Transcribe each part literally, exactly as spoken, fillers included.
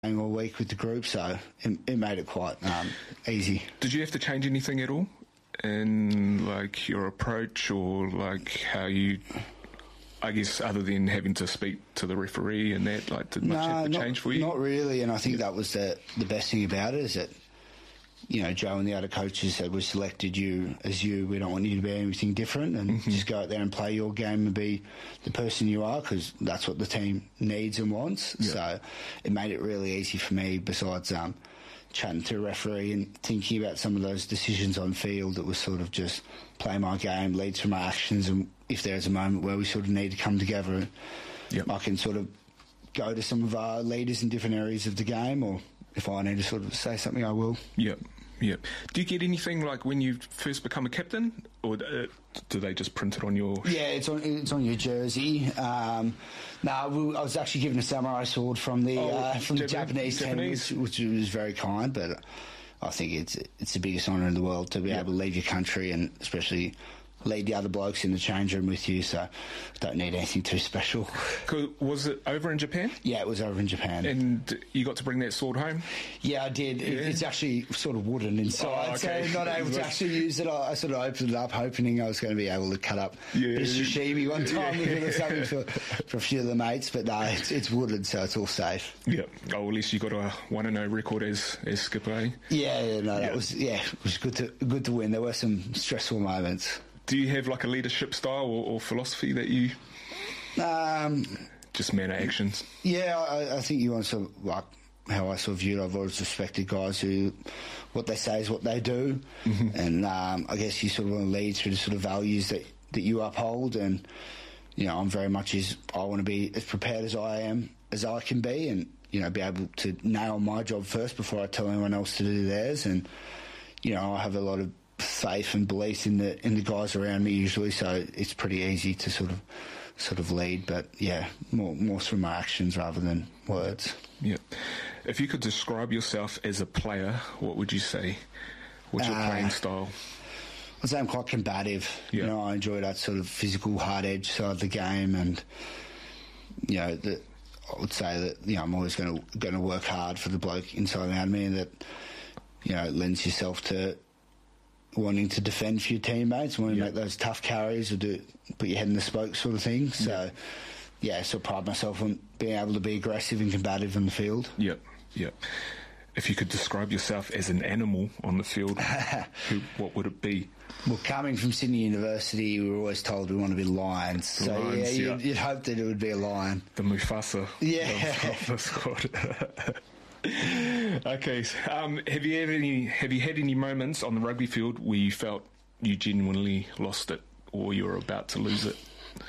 all week with the group, so it, it made it quite um, easy. Did you have to change anything at all in like your approach or like how you, I guess, other than having to speak to the referee and that, like did much no, have to not, change for you? Not really, and I think that was the the best thing about it is that, you know, Joe and the other coaches said, we selected you as you, we don't want you to be anything different, and mm-hmm. just go out there and play your game and be the person you are, because that's what the team needs and wants. Yeah. So it made it really easy for me, besides um, chatting to a referee and thinking about some of those decisions on field. It was sort of just play my game, lead through my actions, and if there's a moment where we sort of need to come together, yep. I can sort of go to some of our leaders in different areas of the game, or if I need to sort of say something, I will. Yep, yep. Do you get anything like when you first become a captain, or uh, do they just print it on your... Yeah, it's on it's on your jersey. Um, no, I was actually given a samurai sword from the oh, uh, from Japanese, the Japanese, Japanese. team, which, which was very kind, but I think it's it's the biggest honour in the world to be yep. able to leave your country, and especially lead the other blokes in the change room with you, so don't need anything too special. Was it over in Japan? Yeah, it was over in Japan. And you got to bring that sword home? Yeah, I did. Yeah. It's actually sort of wooden inside, oh, okay. so not able to actually use it. I sort of opened it up hoping I was going to be able to cut up yeah. a bit of sashimi one time yeah. with it or something for, for a few of the mates, but no, it's, it's wooden, so it's all safe. Yeah. Oh, at least you got a one and oh record as, as skipper, eh? Yeah, yeah, no, that yeah. was, yeah, it was good to, good to win. There were some stressful moments. Do you have like a leadership style or, or philosophy that you... Um, just manner actions? Yeah, I, I think you want to, like, how I sort of view it, I've always respected guys who, what they say is what they do. Mm-hmm. And um, I guess you sort of want to lead through the sort of values that, that you uphold. And, you know, I'm very much as, I want to be as prepared as I am, as I can be, and, you know, be able to nail my job first before I tell anyone else to do theirs. And, you know, I have a lot of faith and belief in the in the guys around me usually, so it's pretty easy to sort of sort of lead. But yeah, more more through my actions rather than words. Yeah. If you could describe yourself as a player, what would you say? What's your uh, playing style? I'd say I'm quite combative. Yeah. You know, I enjoy that sort of physical, hard edge side of the game, and you know, the, I would say that you know I'm always going to going to work hard for the bloke inside and out of me, and that you know it lends yourself to wanting to defend for your teammates, wanting yep. to make those tough carries or do put your head in the spokes sort of thing. So, yep. yeah, so I pride myself on being able to be aggressive and combative in the field. Yep, yep. If you could describe yourself as an animal on the field, who, what would it be? Well, coming from Sydney University, we were always told we want to be lions. The so, lions, yeah, yeah. You'd, you'd hope that it would be a lion. The Mufasa yeah. of, of the squad. Okay, um, have you had any have you had any moments on the rugby field where you felt you genuinely lost it or you were about to lose it?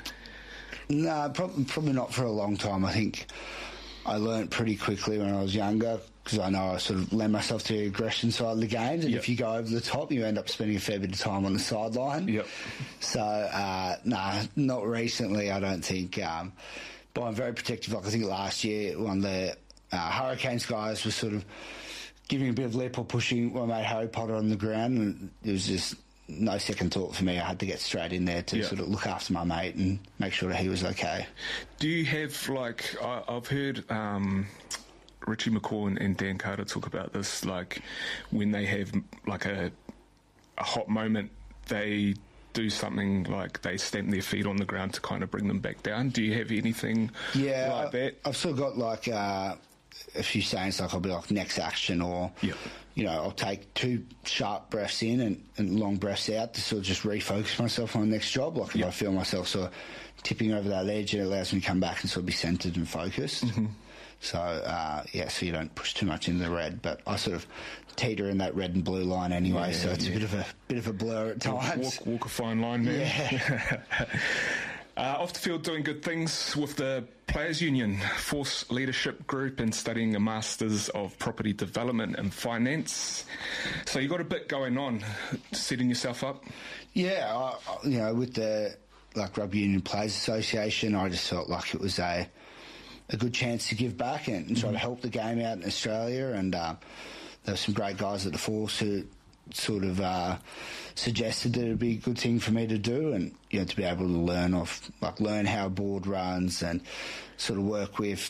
No, probably, probably not for a long time. I think I learnt pretty quickly when I was younger, because I know I sort of lend myself to the aggression side of the games, and yep. if you go over the top, you end up spending a fair bit of time on the sideline. Yep. So, uh, no, nah, not recently, I don't think. Um, but I'm very protective. Like I think last year, one of the Uh, Hurricanes guys was sort of giving a bit of lip or pushing my mate Harry Potter on the ground, and it was just no second thought for me. I had to get straight in there to yeah. sort of look after my mate and make sure that he was okay. Do you have, like, I, I've heard um, Richie McCaw and, and Dan Carter talk about this, like, when they have, like, a, a hot moment, they do something like they stamp their feet on the ground to kind of bring them back down. Do you have anything yeah, like I, that? I've still got, like... Uh, a few sayings like I'll be like next action, or yep. you know, I'll take two sharp breaths in and, and long breaths out to sort of just refocus myself on the next job. Like if yep. I feel myself sort of tipping over that edge, it allows me to come back and sort of be centred and focused. Mm-hmm. So uh, yeah, so you don't push too much into the red, but I sort of teeter in that red and blue line anyway, yeah, so it's yeah. a bit of a bit of a blur at times. Walk, walk a fine line, man. Yeah. Uh, off the field doing good things with the Players Union, Force Leadership Group, and studying a Masters of Property Development and Finance. So you got a bit going on, setting yourself up? Yeah, I, you know, with the like Rugby Union Players Association, I just felt like it was a a good chance to give back and, and try mm-hmm. to help the game out in Australia. And uh, there were some great guys at the Force who sort of uh, suggested that it'd be a good thing for me to do, and you know, to be able to learn off, like learn how a board runs and sort of work with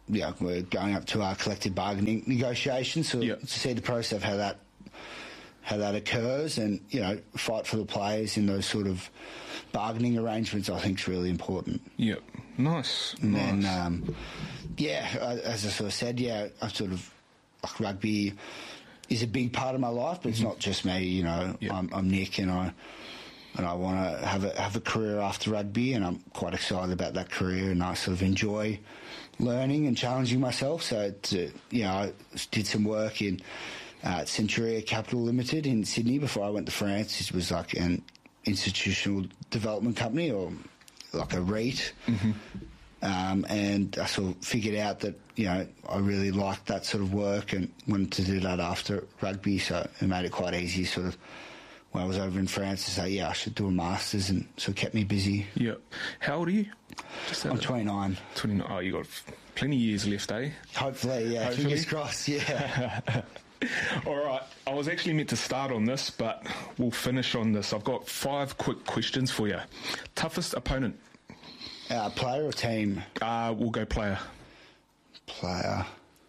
yeah, we're going up to our collective bargaining negotiations, so Yep. to see the process of how that how that occurs, and you know, fight for the players in those sort of bargaining arrangements, I think is really important. Yep. Nice. And nice. then, um, yeah, I- as I sort of said, yeah, I sort of like rugby is a big part of my life, but it's not just me. You know, Yep. I'm, I'm Nick, and I and I want to have a have a career after rugby, and I'm quite excited about that career, and I sort of enjoy learning and challenging myself. So, to, you know, I did some work in uh, Centuria Capital Limited in Sydney before I went to France. It was like an institutional development company, or like a REIT. Mm-hmm. Um, and I sort of figured out that, you know, I really liked that sort of work and wanted to do that after rugby, so it made it quite easy sort of when I was over in France to say, yeah, I should do a Masters, and so it kept me busy. Yep. How old are you? Just I'm twenty-nine. twenty-nine. Oh, you got plenty of years left, eh? Hopefully, yeah, Hopefully. fingers crossed, yeah. All right. I was actually meant to start on this, but we'll finish on this. I've got five quick questions for you. Toughest opponent? Uh, player or team? Uh, we'll go player. Player.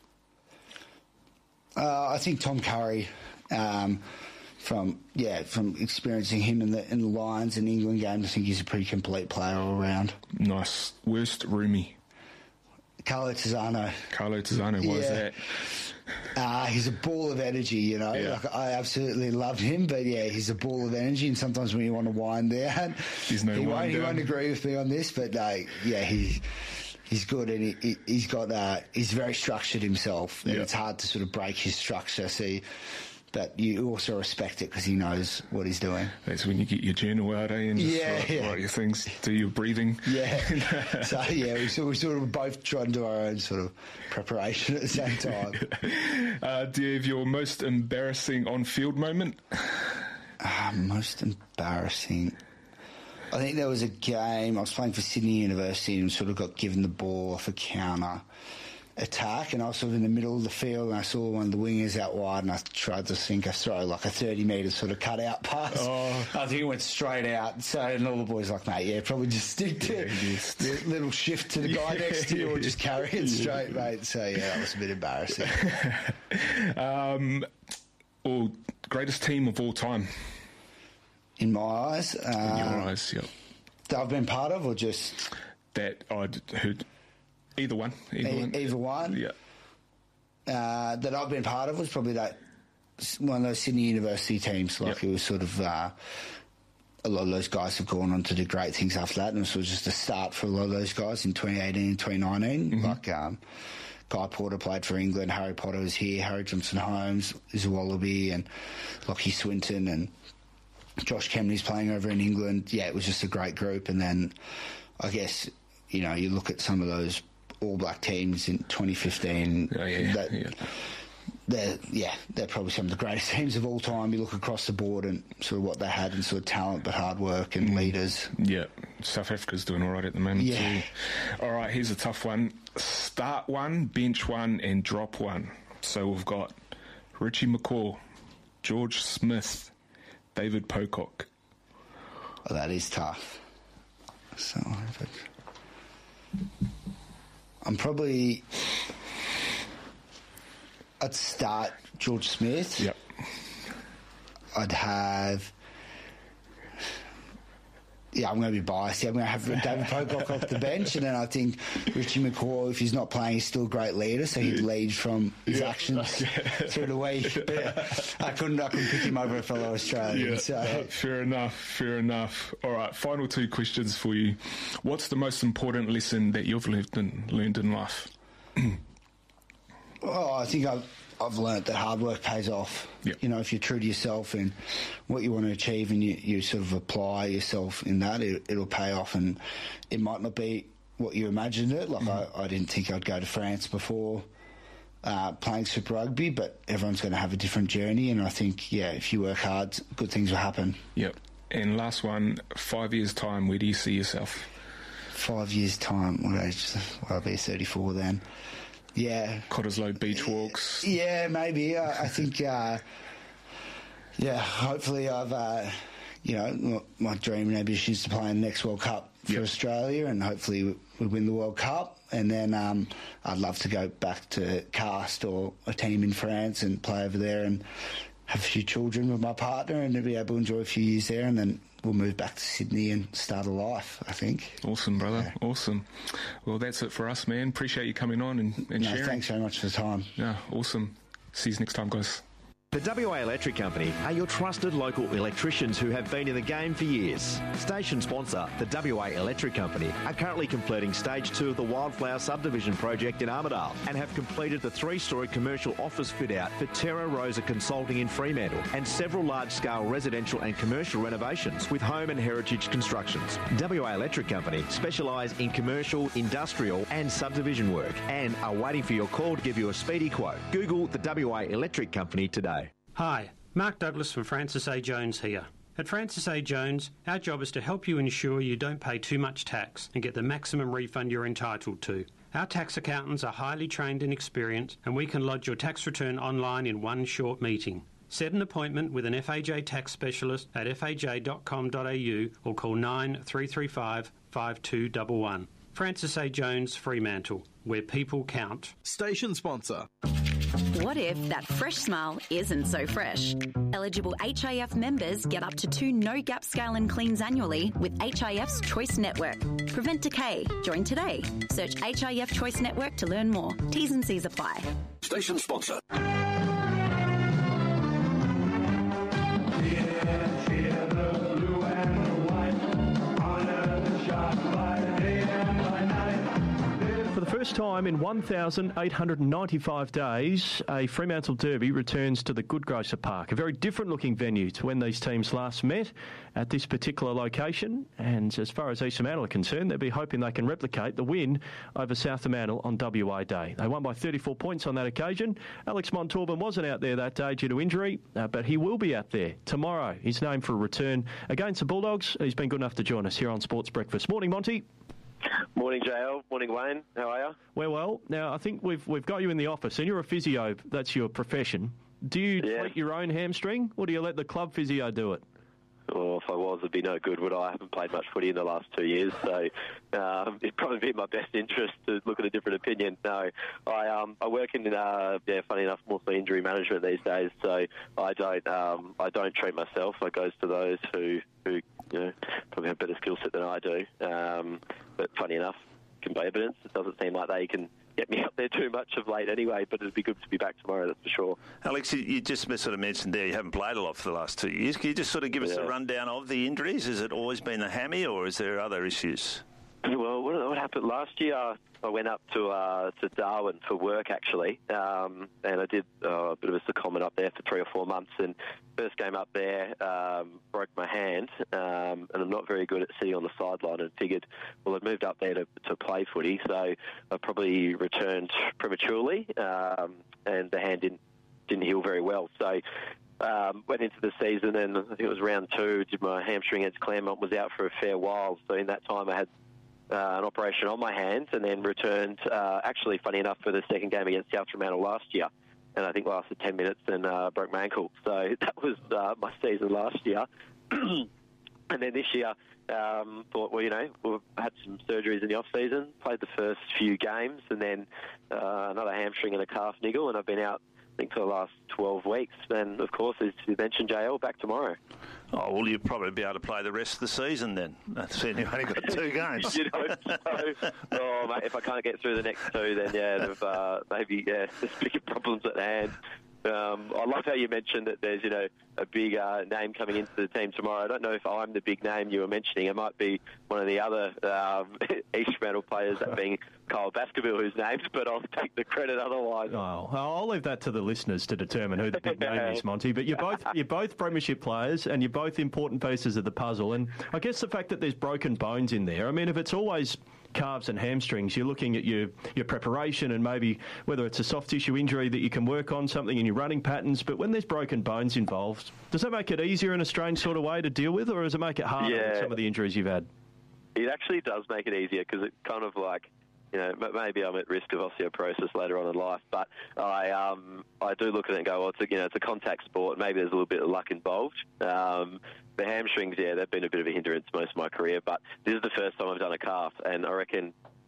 Uh, I think Tom Curry. Um, from yeah, from experiencing him in the in the Lions and England games, I think he's a pretty complete player all around. Nice. Worst roomie? Carlo Tizzano. Carlo Tizzano. Why is Yeah. that? Uh, he's a ball of energy, you know. Yeah. Like, I absolutely love him, but yeah, he's a ball of energy, and sometimes when you want to wind down, There's no he, wind won't, he down. won't agree with me on this, but uh, yeah, he, he's good, and he, he, he's got uh, he's very structured himself, and Yeah. it's hard to sort of break his structure. So, you, but you also respect it because he knows what he's doing. That's when you get your journal out, eh? And just Yeah, write, yeah. write your things, do your breathing. Yeah. So yeah, we sort, we sort of both try and do our own sort of preparation at the same time. Uh, do you have your most embarrassing on-field moment? Uh, most embarrassing. I think there was a game, I was playing for Sydney University and sort of got given the ball off a counter attack, and I was sort of in the middle of the field, and I saw one of the wingers out wide, and I tried to sink a throw, like a thirty metre sort of cut out pass. Oh. I think it went straight out. So, and all the boys were like, mate, yeah, probably just stick to Yeah, just- the little shift to the guy Yeah, next to you, or yeah. just carry it straight, mate. So yeah, that was a bit embarrassing. Um, or greatest team of all time? In my eyes, uh, In your eyes, yeah. that I've been part of, or just That I'd heard. Either one. Either e- one. either one. Yeah. Uh, that I've been part of was probably that one of those Sydney University teams. Like Yep. it was sort of uh, a lot of those guys have gone on to do great things after that, and it was just a start for a lot of those guys in twenty eighteen and twenty nineteen. Mm-hmm. Like um, Guy Porter played for England, Harry Potter was here, Harry Johnson Holmes is a Wallaby, and Lockie Swinton and Josh Kemney's playing over in England. Yeah, it was just a great group. And then I guess, you know, you look at some of those All Black teams in twenty fifteen. Oh, yeah, that, yeah. They're, yeah, they're probably some of the greatest teams of all time. You look across the board and sort of what they had and sort of talent, but hard work and leaders. Yeah. South Africa's doing all right at the moment, Yeah. too. All right, here's a tough one. Start one, bench one, and drop one. So we've got Richie McCaw, George Smith, David Pocock. Oh, that is tough. So I'm probably... I'd start George Smith. Yep. I'd have... Yeah, I'm going to be biased. Yeah, I'm going to have David Pocock off the bench, and then I think Richie McCaw, if he's not playing, he's still a great leader, so he'd lead from his Yeah. actions through the week. But I couldn't, I couldn't pick him over a fellow Australian. Yeah, So. uh, fair enough, fair enough. All right, final two questions for you. What's the most important lesson that you've learned in, learned in life? Oh, I think I've, I've learnt that hard work pays off. Yep. You know, if you're true to yourself and what you want to achieve, and you, you sort of apply yourself in that, it, it'll pay off. And it might not be what you imagined it. Like, Mm-hmm. I, I didn't think I'd go to France before uh, playing Super Rugby, but everyone's going to have a different journey. And I think, yeah, if you work hard, good things will happen. Yep. And last one, five years' time, where do you see yourself? Five years' time, what age? Well, I'll be thirty-four then. Yeah. Cottesloe Beach Walks. Yeah, maybe. I, I think, uh, yeah, hopefully I've, uh, you know, my dream and ambition is to play in the next World Cup for Yep. Australia, and hopefully we win the World Cup, and then um, I'd love to go back to Cast or a team in France and play over there and have a few children with my partner and be able to enjoy a few years there, and then we'll move back to Sydney and start a life, I think. Awesome, brother. Yeah. Awesome. Well, that's it for us, man. Appreciate you coming on and, and no, sharing. Thanks very much for the time. Yeah, awesome. See you next time, guys. The W A Electric Company are your trusted local electricians who have been in the game for years. Station sponsor, the W A Electric Company, are currently completing stage two of the Wildflower subdivision project in Armidale and have completed the three-storey commercial office fit-out for Terra Rosa Consulting in Fremantle and several large-scale residential and commercial renovations with home and heritage constructions. W A Electric Company specialise in commercial, industrial and subdivision work and are waiting for your call to give you a speedy quote. Google the W A Electric Company today. Hi, Mark Douglas from Francis A. Jones here. At Francis A. Jones, our job is to help you ensure you don't pay too much tax and get the maximum refund you're entitled to. Our tax accountants are highly trained and experienced, and we can lodge your tax return online in one short meeting. Set an appointment with an F A J tax specialist at f a j dot com dot a u or call nine three three five, five two one one. Francis A. Jones, Fremantle, where people count. Station sponsor. What if that fresh smile isn't so fresh? Eligible H I F members get up to two no-gap scale and cleans annually with H I F's Choice Network. Prevent decay. Join today. Search H I F Choice Network to learn more. T's and C's apply. Station sponsor. For the first time in one thousand eight hundred ninety-five days, a Fremantle Derby returns to the Goodgrocer Park, a very different looking venue to when these teams last met at this particular location. And as far as East Fremantle are concerned, they'll be hoping they can replicate the win over South Fremantle on W A Day. They won by thirty-four points on that occasion. Alex Montalban wasn't out there that day due to injury, uh, but he will be out there tomorrow. He's named for a return against the Bulldogs. He's been good enough to join us here on Sports Breakfast. Morning, Monty. Morning, J L. Morning, Wayne. How are you? Well, well. Now, I think we've we've got you in the office, and you're a physio. That's your profession. Do you Yeah. treat your own hamstring, or do you let the club physio do it? Well, if I was, it'd be no good, would I? I haven't played much footy in the last two years, so um, it'd probably be in my best interest to look at a different opinion. No, I um, I work in, uh, yeah, funny enough, mostly injury management these days, so I don't um, I don't treat myself. It goes to those who, who you know, probably have better skill set than I do. Um, but funny enough, can be evidence. It doesn't seem like they can get me up there too much of late anyway, but it'd be good to be back tomorrow, that's for sure. Alex, you just sort of mentioned there you haven't played a lot for the last two years. Can you just sort of give us Yeah. a rundown of the injuries? Has it always been the hammy, or is there other issues? Well, what, what happened last year? I went up to uh, to Darwin for work, actually, um, and I did uh, a bit of a secondment up there for three or four months. And first game up there, um, broke my hand, um, and I'm not very good at sitting on the sideline. And figured, well, I'd moved up there to, to play footy, so I probably returned prematurely, um, and the hand didn't didn't heal very well. So. Um, went into the season, and I think it was round two. Did my hamstring against Claremont, was out for a fair while. So in that time, I had uh, an operation on my hands, and then returned. Uh, actually, funny enough, for the second game against South Fremantle last year, and I think lasted ten minutes and uh, broke my ankle. So that was uh, my season last year. And then this year, um, thought, well, you know, we've had some surgeries in the off season. Played the first few games, and then uh, another hamstring and a calf niggle, and I've been out, I think, for the last twelve weeks. And, of course, as you mentioned, J L, back tomorrow. Oh, well, you'll probably be able to play the rest of the season then. That's it. You've only got two games. You know, so, oh, mate, if I can't get through the next two, then, yeah, uh, maybe, yeah, there's bigger problems at hand. Um, I love how you mentioned that there's, you know, a big uh, name coming into the team tomorrow. I don't know if I'm the big name you were mentioning. It might be one of the other um, East Fremantle players, that being Kyle Baskerville, who's named, but I'll take the credit otherwise. Oh, I'll leave that to the listeners to determine who the big name is, Monty. But you're both you're both premiership players, and you're both important pieces of the puzzle. And I guess the fact that there's broken bones in there, I mean, if it's always calves and hamstrings, you're looking at your, your preparation and maybe whether it's a soft tissue injury that you can work on, something in your running patterns. But when there's broken bones involved, does that make it easier in a strange sort of way to deal with, or does it make it harder Yeah. with some of the injuries you've had? It actually does make it easier, because it kind of like, you know, maybe I'm at risk of osteoporosis later on in life, but I um, I do look at it and go, well, it's a, you know, it's a contact sport. Maybe there's a little bit of luck involved. Um, the hamstrings, yeah, they've been a bit of a hindrance most of my career, but this is the first time I've done a calf, and I reckon,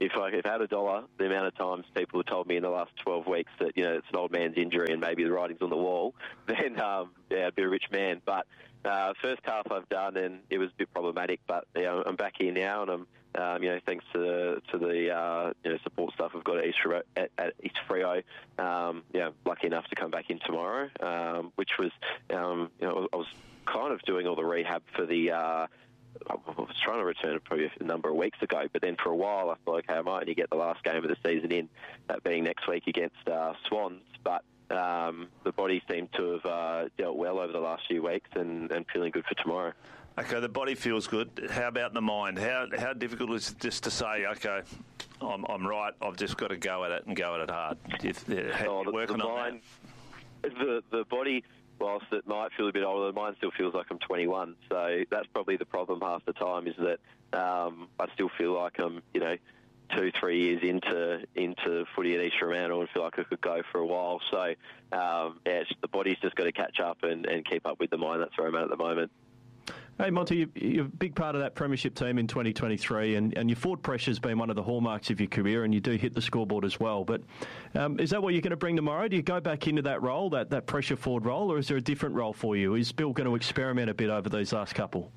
if I, if I had a dollar, the amount of times people have told me in the last twelve weeks that, you know, it's an old man's injury and maybe the writing's on the wall, then, um, yeah, I'd be a rich man. But uh, first half I've done, and it was a bit problematic, but, you know, I'm back here now, and I'm, um, you know, thanks to, to the, uh, you know, support stuff we've got at East Freo, at, at East Freo, um, you know, lucky enough to come back in tomorrow, um, which was, um, you know, I was kind of doing all the rehab for the, uh, I was trying to return probably a number of weeks ago, but then for a while I thought, okay, I might only get the last game of the season in, that being next week against uh, Swans, but um, the body seemed to have uh, dealt well over the last few weeks and, and feeling good for tomorrow. Okay, the body feels good. How about the mind? How how difficult is it just to say, okay, I'm I'm right, I've just got to go at it and go at it hard? If, how oh, you the, working the on mind, that? The, the body... Whilst it might feel a bit older, mine still feels like I'm twenty-one. So that's probably the problem half the time, is that um, I still feel like I'm, you know, two, three years into into footy at East Fremantle and feel like I could go for a while. So, um, yeah, it's, the body's just got to catch up and, and keep up with the mind. That's where I'm at at the moment. Hey, Monty, you're a big part of that premiership team in twenty twenty-three, and, and your forward pressure's been one of the hallmarks of your career, and you do hit the scoreboard as well. But um, is that what you're going to bring tomorrow? Do you go back into that role, that, that pressure forward role, or is there a different role for you? Is Bill going to experiment a bit over these last couple?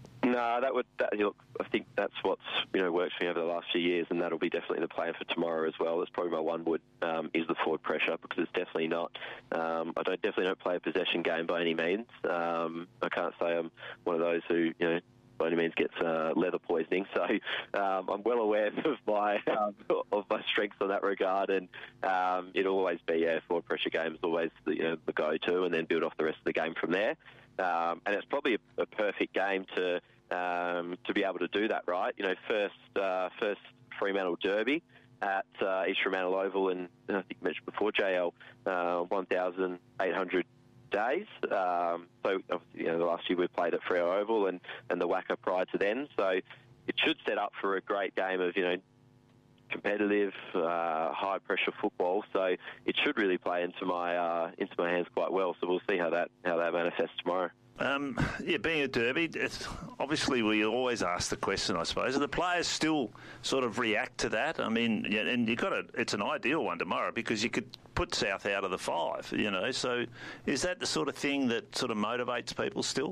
No, that would. That, look, I think that's what's you know worked for me over the last few years, and that'll be definitely the plan for tomorrow as well. That's probably my one wood um, is the forward pressure, because it's definitely not. Um, I don't definitely don't play a possession game by any means. Um, I can't say I'm one of those who you know by any means gets uh, leather poisoning. So um, I'm well aware of my um, of my strengths in that regard, and um, it'll always be a yeah, forward pressure game is always the, you know, the go-to, and then build off the rest of the game from there. Um, and it's probably a, a perfect game to um, to be able to do that, right? You know, first uh, first Fremantle Derby at uh, East Fremantle Oval, and I think you mentioned before, J L, uh, one thousand eight hundred days. Um, so, obviously, you know, the last year we played at Freo Oval and, and the Wacker prior to then. So it should set up for a great game of, you know, competitive, uh, high-pressure football. So it should really play into my uh, into my hands quite well. So we'll see how that how that manifests tomorrow. Um, yeah, being a derby, it's, obviously we always ask the question, I suppose. Do the players still sort of react to that? I mean, yeah, and you got to, it's an ideal one tomorrow because you could put South out of the five, you know. So is that the sort of thing that sort of motivates people still?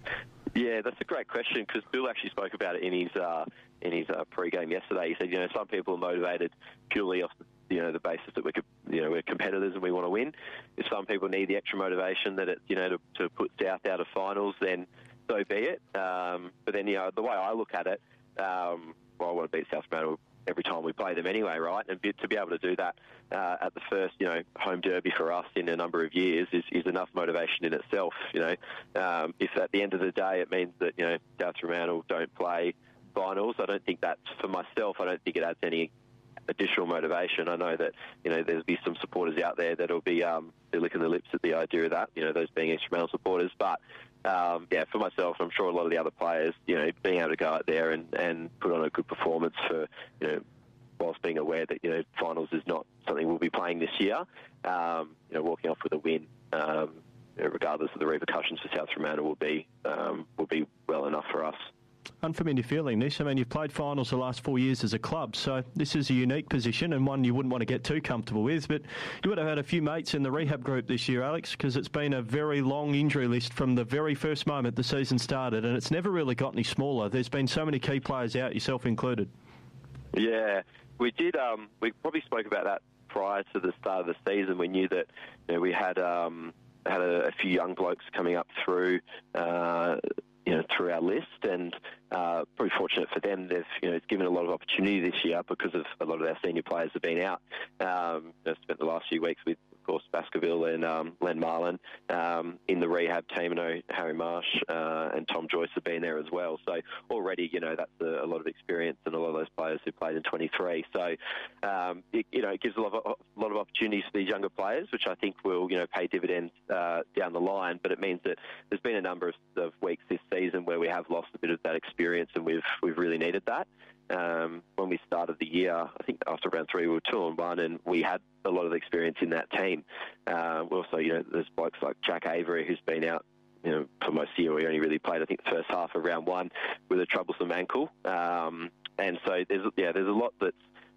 Yeah, that's a great question, because Bill actually spoke about it in his uh, in his uh, pre-game yesterday. He said, you know, some people are motivated purely off the, you know, the basis that we're, you know, we're competitors and we want to win. If some people need the extra motivation that it, you know, to, to put South out of finals, then so be it. Um, but then, you know, the way I look at it, um, well, I want to beat South Fremantle every time we play them anyway, right? And be, to be able to do that uh, at the first, you know, home derby for us in a number of years is, is enough motivation in itself. You know, um, if at the end of the day it means that, you know, South Fremantle don't play finals, I don't think that's, for myself, I don't think it adds any additional motivation. I know that, you know, there'll be some supporters out there that'll be um, they're licking their lips at the idea of that, you know, those being East Fremantle supporters. But, um, yeah, for myself, I'm sure a lot of the other players, you know, being able to go out there and, and put on a good performance for, you know, whilst being aware that, you know, finals is not something we'll be playing this year, um, you know, walking off with a win, um, you know, regardless of the repercussions for South Fremantle, will be, um, will be well enough for us. Unfamiliar feeling, Nish. I mean, you've played finals the last four years as a club, so this is a unique position and one you wouldn't want to get too comfortable with. But you would have had a few mates in the rehab group this year, Alex, because it's been a very long injury list from the very first moment the season started, and it's never really got any smaller. There's been so many key players out, yourself included. Yeah, we did. Um, we probably spoke about that prior to the start of the season. We knew that, you know, we had um, had a, a few young blokes coming up through. Uh, you know, through our list, and uh, pretty fortunate for them. They've, you know, it's given a lot of opportunity this year because of a lot of our senior players have been out. Um, I've spent the last few weeks with, of course, Baskerville and um, Len Marlin um, in the rehab team. I know Harry Marsh uh, and Tom Joyce have been there as well. So already, you know, that's a, a lot of experience and a lot of those players who played in twenty-three. So, um, it, you know, it gives a lot of, a lot of opportunities for these younger players, which I think will, you know, pay dividends uh, down the line. But it means that there's been a number of, of weeks this season where we have lost a bit of that experience, and we've we've really needed that. Um, when we started the year, I think after round three we were two on one, and we had a lot of experience in that team. Uh, also, you know, there's blokes like Jack Avery who's been out, you know, for most of the year. We only really played, I think, the first half of round one with a troublesome ankle. Um, and so there's yeah, there's a lot that's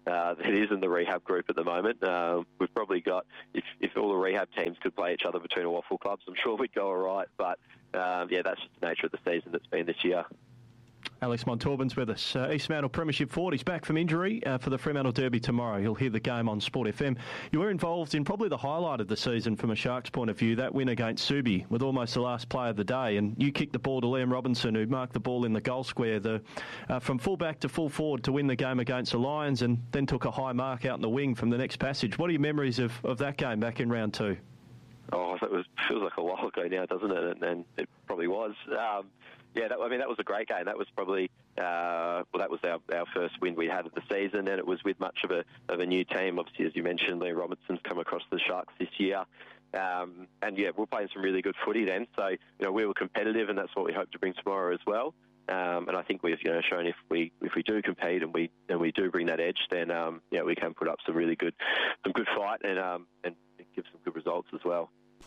uh, that is in the rehab group at the moment. Uh, we've probably got, if, if all the rehab teams could play each other between a waffle clubs, I'm sure we'd go all right. But, um, yeah, that's just the nature of the season that's been this year. Alex Montalban's with us. Uh, East Mantle Premiership forward. He's back from injury uh, for the Fremantle Derby tomorrow. He'll hear the game on Sport F M. You were involved in probably the highlight of the season from a Sharks point of view, that win against Subi, with almost the last play of the day. And you kicked the ball to Liam Robinson, who marked the ball in the goal square the, uh, from full-back to full forward to win the game against the Lions, and then took a high mark out in the wing from the next passage. What are your memories of, of that game back in round two? Oh, it was, feels like a while ago now, doesn't it? And, and it probably was. Um, Yeah, that, I mean, that was a great game. That was probably, uh, well, that was our, our first win we had of the season, and it was with much of a of a new team. Obviously, as you mentioned, Liam Robinson's come across the Sharks this year. Um, and, yeah, we're playing some really good footy then. So, you know, we were competitive, and that's what we hope to bring tomorrow as well. Um, and I think we've, you know, shown if we if we do compete and we and we do bring that edge, then, um, yeah, we can put up some really good some good fight and um, and give some good results as well.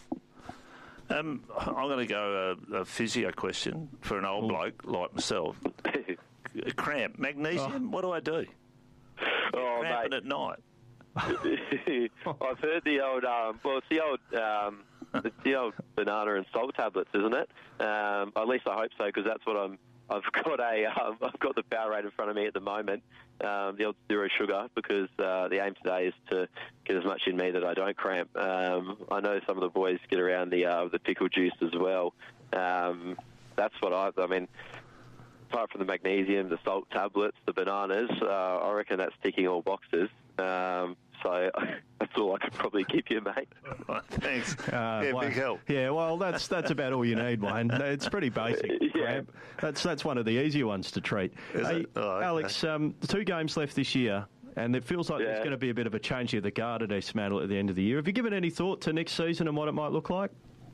Um, I'm going to go a, a physio question for an old bloke like myself. Cramp, magnesium. Oh. What do I do? Oh, Cramping mate. at night. I've heard the old. Um, well, it's the old. Um, it's the old banana and salt tablets, isn't it? Um, at least I hope so, because that's what I'm. I've got a. Um, I've got the Powerade in front of me at the moment. Um, the old zero sugar, because uh, the aim today is to get as much in me that I don't cramp. Um, I know some of the boys get around the uh, the pickle juice as well. Um, that's what I. I mean, apart from the magnesium, the salt tablets, the bananas, uh, I reckon that's ticking all boxes. Um, so that's all I could probably give you, mate. Thanks. Uh, yeah, well, big help. Yeah, well, that's that's about all you need, Wayne. It's pretty basic. Yeah. That's that's one of the easier ones to treat. Is hey, it? Oh, okay. Alex, um, the two games left this year, and it feels like Yeah. there's going to be a bit of a change of the guard at East Mantle at the end of the year. Have you given any thought to next season and what it might look like?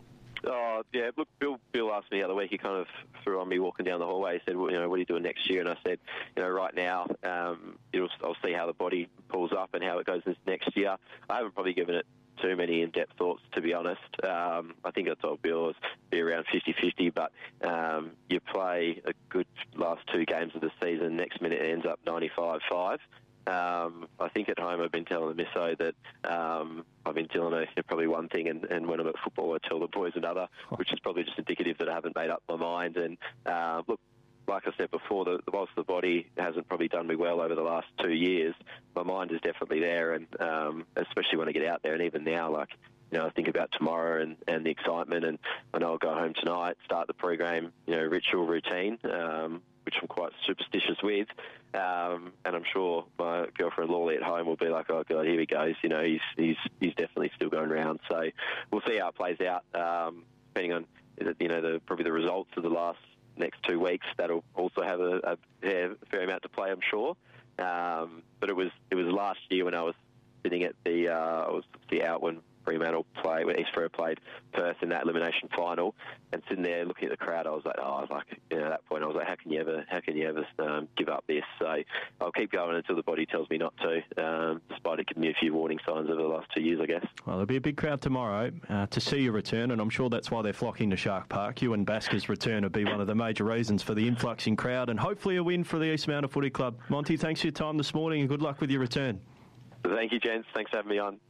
Oh, yeah, look, Bill Bill asked me the other week, he kind of threw on me walking down the hallway. He said, well, you know, what are you doing next year? And I said, you know, right now, um, it'll, I'll see how the body pulls up and how it goes this next year. I haven't probably given it too many in-depth thoughts, to be honest. Um, I think I told Bill it was be around fifty-fifty, but um, you play a good last two games of the season, next minute it ends up ninety-five five. Um, I think at home I've been telling the misso that um, I've been telling her probably one thing, and, and when I'm at football I tell the boys another, which is probably just indicative that I haven't made up my mind. And uh, look, like I said before, the, whilst the body hasn't probably done me well over the last two years, my mind is definitely there, and um, especially when I get out there, and even now, like, you know, I think about tomorrow and, and the excitement, and I know I'll go home tonight, start the program, you know, ritual routine, um, which I'm quite superstitious with, um, and I'm sure my girlfriend Lawley at home will be like, oh God, here he goes, you know, he's he's he's definitely still going around. So we'll see how it plays out, um, depending on, you know, the probably the results of the last next two weeks. That'll also have a, a, a fair amount to play, I'm sure. Um, but it was it was last year when I was sitting at the uh, I was the out when Fremantle played, when East Freo played Perth in that elimination final, and sitting there looking at the crowd, I was like, oh, I was like, you know, at that point, I was like, how can you ever, how can you ever um, give up this? So I'll keep going until the body tells me not to, um, despite it giving me a few warning signs over the last two years, I guess. Well, there'll be a big crowd tomorrow uh, to see your return, and I'm sure that's why they're flocking to Shark Park. You and Basker's return will be one of the major reasons for the influxing crowd, and hopefully a win for the East Mantle Footy Club. Monty, thanks for your time this morning, and good luck with your return. Thank you, gents. Thanks for having me on.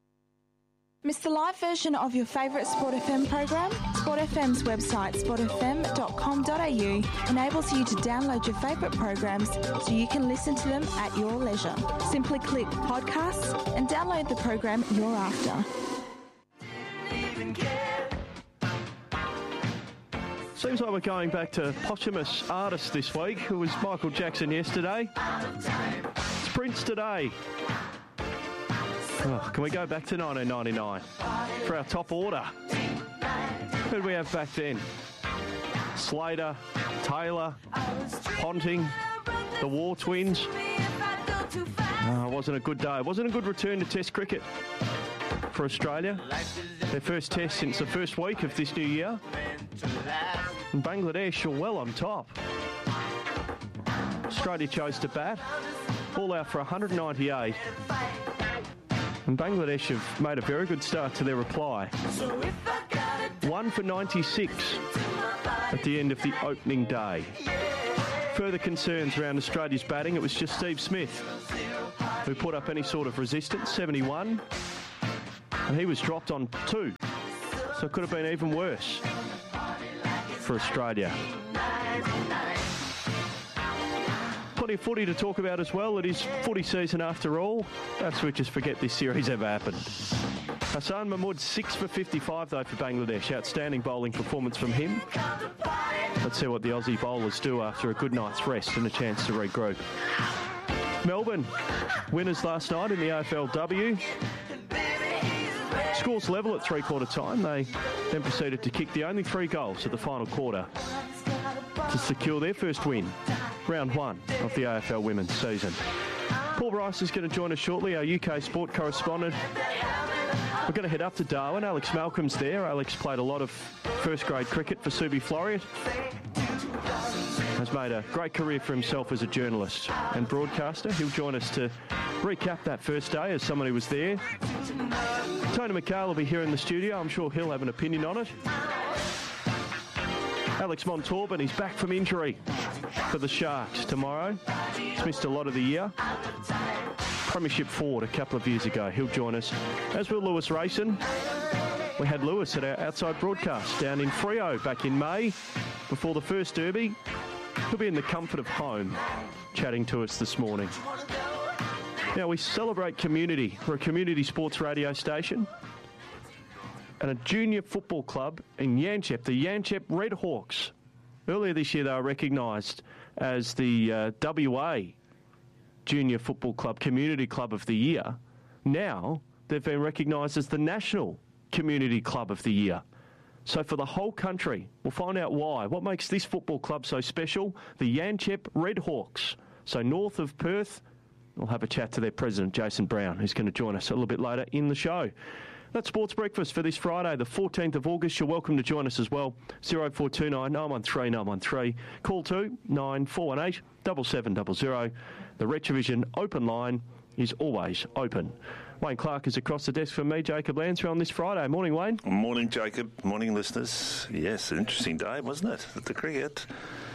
Miss the live version of your favourite Sport F M program? Sport F M's website, sport f m dot com dot a u, enables you to download your favourite programs so you can listen to them at your leisure. Simply click podcasts and download the program you're after. Seems like we're going back to posthumous artists this week. It was Michael Jackson yesterday. It's Prince today. Oh, can we go back to nineteen ninety-nine for our top order? Who did we have back then? Slater, Taylor, Ponting, the War Twins. Oh, it wasn't a good day. It wasn't a good return to Test cricket for Australia. Their first Test since the first week of this new year. And Bangladesh are well on top. Australia chose to bat, all out for one hundred ninety-eight. And Bangladesh have made a very good start to their reply. One for ninety-six at the end of the opening day. Further concerns around Australia's batting, it was just Steve Smith who put up any sort of resistance, seventy-one, and he was dropped on two. So it could have been even worse for Australia. Plenty of footy to talk about as well. It is footy season after all. Perhaps we just forget this series ever happened. Hassan Mahmood, six for fifty-five though for Bangladesh. Outstanding bowling performance from him. Let's see what the Aussie bowlers do after a good night's rest and a chance to regroup. Melbourne, winners last night in the A F L W. Scores level at three-quarter time. They then proceeded to kick the only three goals at the final quarter to secure their first win, round one of the A F L women's season. Paul Rice is going to join us shortly, our U K sport correspondent. We're going to head up to Darwin. Alex Malcolm's there. Alex played a lot of first-grade cricket for Subi Floreat. Has made a great career for himself as a journalist and broadcaster. He'll join us to recap that first day as someone who was there. Tony McHale will be here in the studio. I'm sure he'll have an opinion on it. Alex Montalban, he's back from injury for the Sharks tomorrow. He's missed a lot of the year. Premiership forward a couple of years ago. He'll join us, as will Lewis Rayson. We had Lewis at our outside broadcast down in Freo back in May before the first derby. He'll be in the comfort of home chatting to us this morning. Now, we celebrate community. We're a community sports radio station. And a junior football club in Yanchep, the Yanchep Red Hawks. Earlier this year, they were recognised as the uh, W A Junior Football Club Community Club of the Year. Now, they've been recognised as the National Community Club of the Year. So for the whole country, we'll find out why. What makes this football club so special? The Yanchep Red Hawks. So north of Perth, we'll have a chat to their president, Jason Brown, who's going to join us a little bit later in the show. That's Sports Breakfast for this Friday, the fourteenth of August. You're welcome to join us as well. oh four two nine, nine one three, nine one three. Call to nine four one eight, seven seven zero zero. The Retrovision open line is always open. Wayne Clark is across the desk from me, Jacob Lansbury, on this Friday. Morning, Wayne. Morning, Jacob. Morning, listeners. Yes, an interesting day, wasn't it, at the cricket?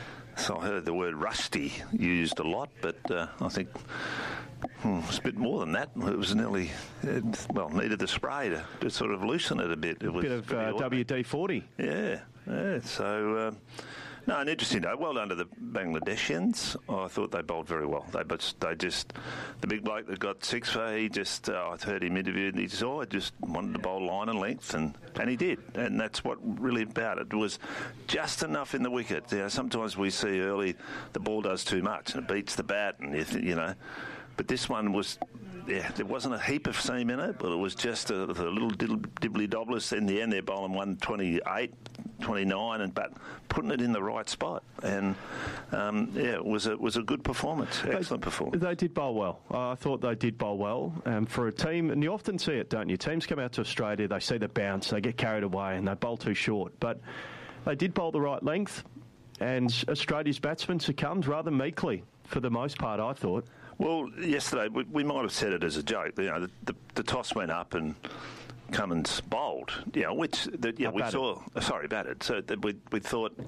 So I heard the word rusty used a lot, but uh, I think hmm, it was a bit more than that. It was nearly, it, well, needed the spray to, to sort of loosen it a bit. It was a bit of uh, W D forty. Yeah, yeah. So, uh, no, an interesting day. Well done to the Bangladeshians. Oh, I thought they bowled very well. They, but they just, the big bloke that got six for, he just, uh, I heard him interviewed, and he just, oh, I just wanted to bowl line and length, and, and he did. And that's what really about it. It was just enough in the wicket. You know, sometimes we see early the ball does too much and it beats the bat, and you, th- you know. But this one was, yeah, there wasn't a heap of seam in it, but it was just a, a little dibbly dobblers. In the end, they're bowling one twenty-eight, twenty-nine, and but putting it in the right spot. And um, yeah, it was a it was a good performance, excellent they, performance. They did bowl well. Uh, I thought they did bowl well um, for a team, and you often see it, don't you? Teams come out to Australia, they see the bounce, they get carried away, and they bowl too short. But they did bowl the right length, and Australia's batsmen succumbed rather meekly for the most part, I thought. Well, yesterday, we, we might have said it as a joke. You know, the, the, the toss went up and Cummins bowled, you know, which, the, yeah, we saw, uh, sorry, batted. So that we, we thought,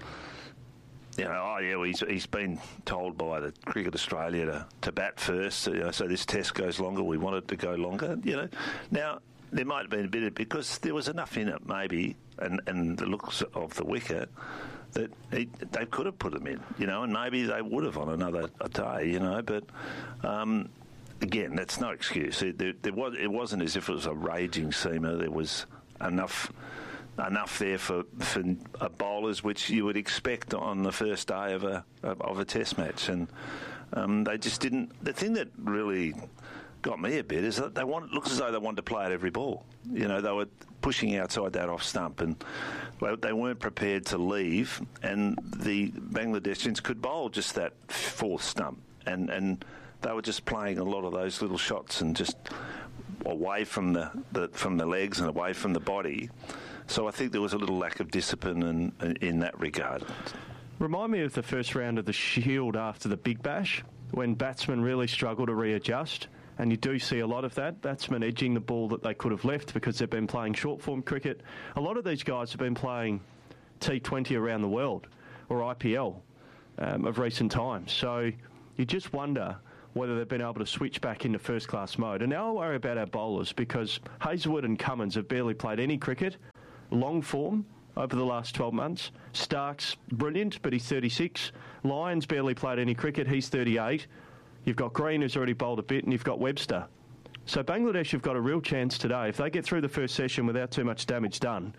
you know, oh, yeah, well, he's, he's been told by the Cricket Australia to, to bat first, you know, so this test goes longer. We want it to go longer, you know. Now, there might have been a bit of, because there was enough in it, maybe, and, and the looks of the wicket, that he, they could have put them in, you know, and maybe they would have on another a day, you know. But um, again, that's no excuse. It, there, there was, it wasn't as if it was a raging seamer. There was enough enough there for, for uh, bowlers, which you would expect on the first day of a of a test match, and um, they just didn't. The thing that really got me a bit is that they want, looks as though they wanted to play at every ball. You know, they were pushing outside that off stump, and they weren't prepared to leave, and the Bangladeshis could bowl just that fourth stump, and, and they were just playing a lot of those little shots and just away from the, the from the legs and away from the body. So I think there was a little lack of discipline in, in, in that regard. Remind me of the first round of the Shield after the Big Bash, when batsmen really struggle to readjust. And you do see a lot of that, batsmen edging the ball that they could have left because they've been playing short-form cricket. A lot of these guys have been playing T twenty around the world, or I P L, um, of recent times. So you just wonder whether they've been able to switch back into first-class mode. And now I worry about our bowlers because Hazelwood and Cummins have barely played any cricket, long form, over the last twelve months. Stark's brilliant, but he's thirty-six. Lyons barely played any cricket, he's thirty-eight. You've got Green, who's already bowled a bit, and you've got Webster. So Bangladesh have got a real chance today. If they get through the first session without too much damage done,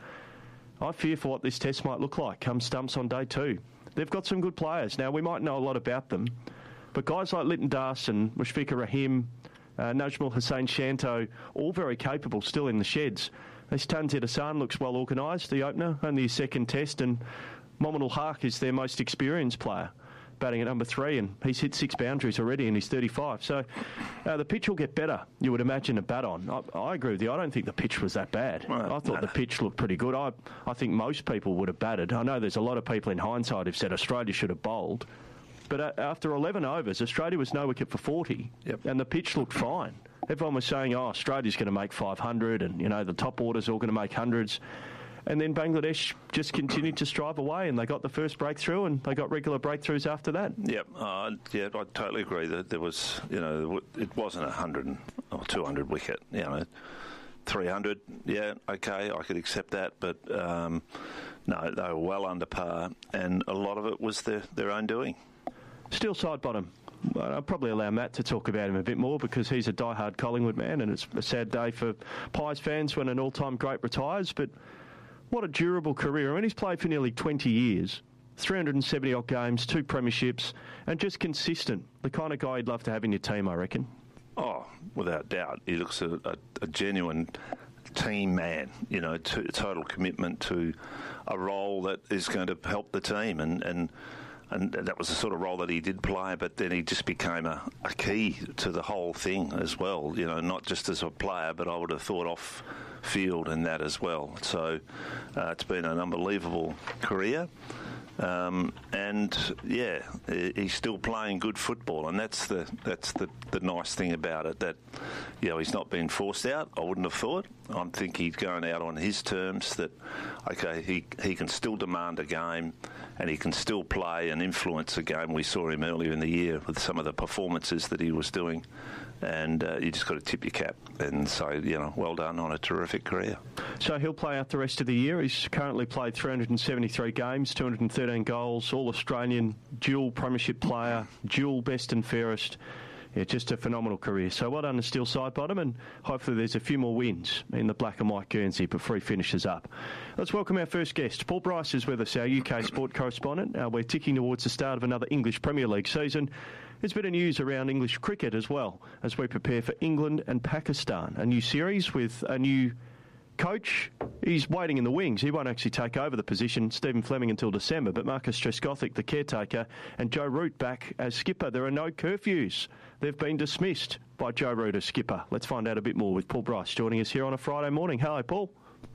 I fear for what this test might look like come stumps on day two. They've got some good players. Now, we might know a lot about them, but guys like Lytton Das and Mushfiqur Rahim, uh, Najmul Hussain Shanto, all very capable, still in the sheds. This Tanzir Hassan looks well organised, the opener, only his second test, and Mominul Haq is their most experienced player, batting at number three, and he's hit six boundaries already and he's thirty-five. So uh, the pitch will get better, you would imagine, to bat on. I, I agree with you. I don't think the pitch was that bad. Well, I thought no. the pitch looked pretty good. I, I think most people would have batted. I know there's a lot of people in hindsight who've said Australia should have bowled, but uh, after eleven overs, Australia was no wicket for forty, yep. and the pitch looked fine. Everyone was saying, oh, Australia's going to make five hundred and, you know, the top order's all going to make hundreds. And then Bangladesh just continued to strive away, and they got the first breakthrough, and they got regular breakthroughs after that. Yep, uh, yeah, I totally agree that there was, you know, it wasn't a one hundred or two hundred wicket, you know, three hundred, yeah, okay, I could accept that, but um, no, they were well under par, and a lot of it was their, their own doing. Still side bottom. I'll probably allow Matt to talk about him a bit more because he's a die-hard Collingwood man, and it's a sad day for Pies fans when an all-time great retires, but what a durable career. I mean, he's played for nearly twenty years, three hundred seventy odd games, two premierships, and just consistent. The kind of guy you'd love to have in your team, I reckon. Oh, without doubt. He looks a, a, a genuine team man, you know, to, total commitment to a role that is going to help the team, and, and And that was the sort of role that he did play, but then he just became a, a key to the whole thing as well, you know, not just as a player, but I would have thought off field and that as well. So uh, it's been an unbelievable career. Um, and yeah, he's still playing good football, and that's the that's the, the nice thing about it. That, you know, he's not been forced out. I wouldn't have thought. I think he's going out on his terms. That okay, he he can still demand a game, and he can still play and influence a game. We saw him earlier in the year with some of the performances that he was doing, and uh, you just got to tip your cap and say, you know, well done on a terrific career. So he'll play out the rest of the year. He's currently played three hundred seventy-three games, two hundred thirteen goals, all-Australian, dual premiership player, dual best and fairest. Yeah, just a phenomenal career. So well done to Steel Sidebottom, and hopefully there's a few more wins in the black and white Guernsey before he finishes up. Let's welcome our first guest. Paul Bryce is with us, our U K sport correspondent. Uh, we're ticking towards the start of another English Premier League season. There's a bit of news around English cricket as well as we prepare for England and Pakistan. A new series with a new coach. He's waiting in the wings. He won't actually take over the position, Stephen Fleming, until December, but Marcus Trescothick, the caretaker, and Joe Root back as skipper. There are no curfews. They've been dismissed by Joe Root as skipper. Let's find out a bit more with Paul Bryce joining us here on a Friday morning. Hello, Paul.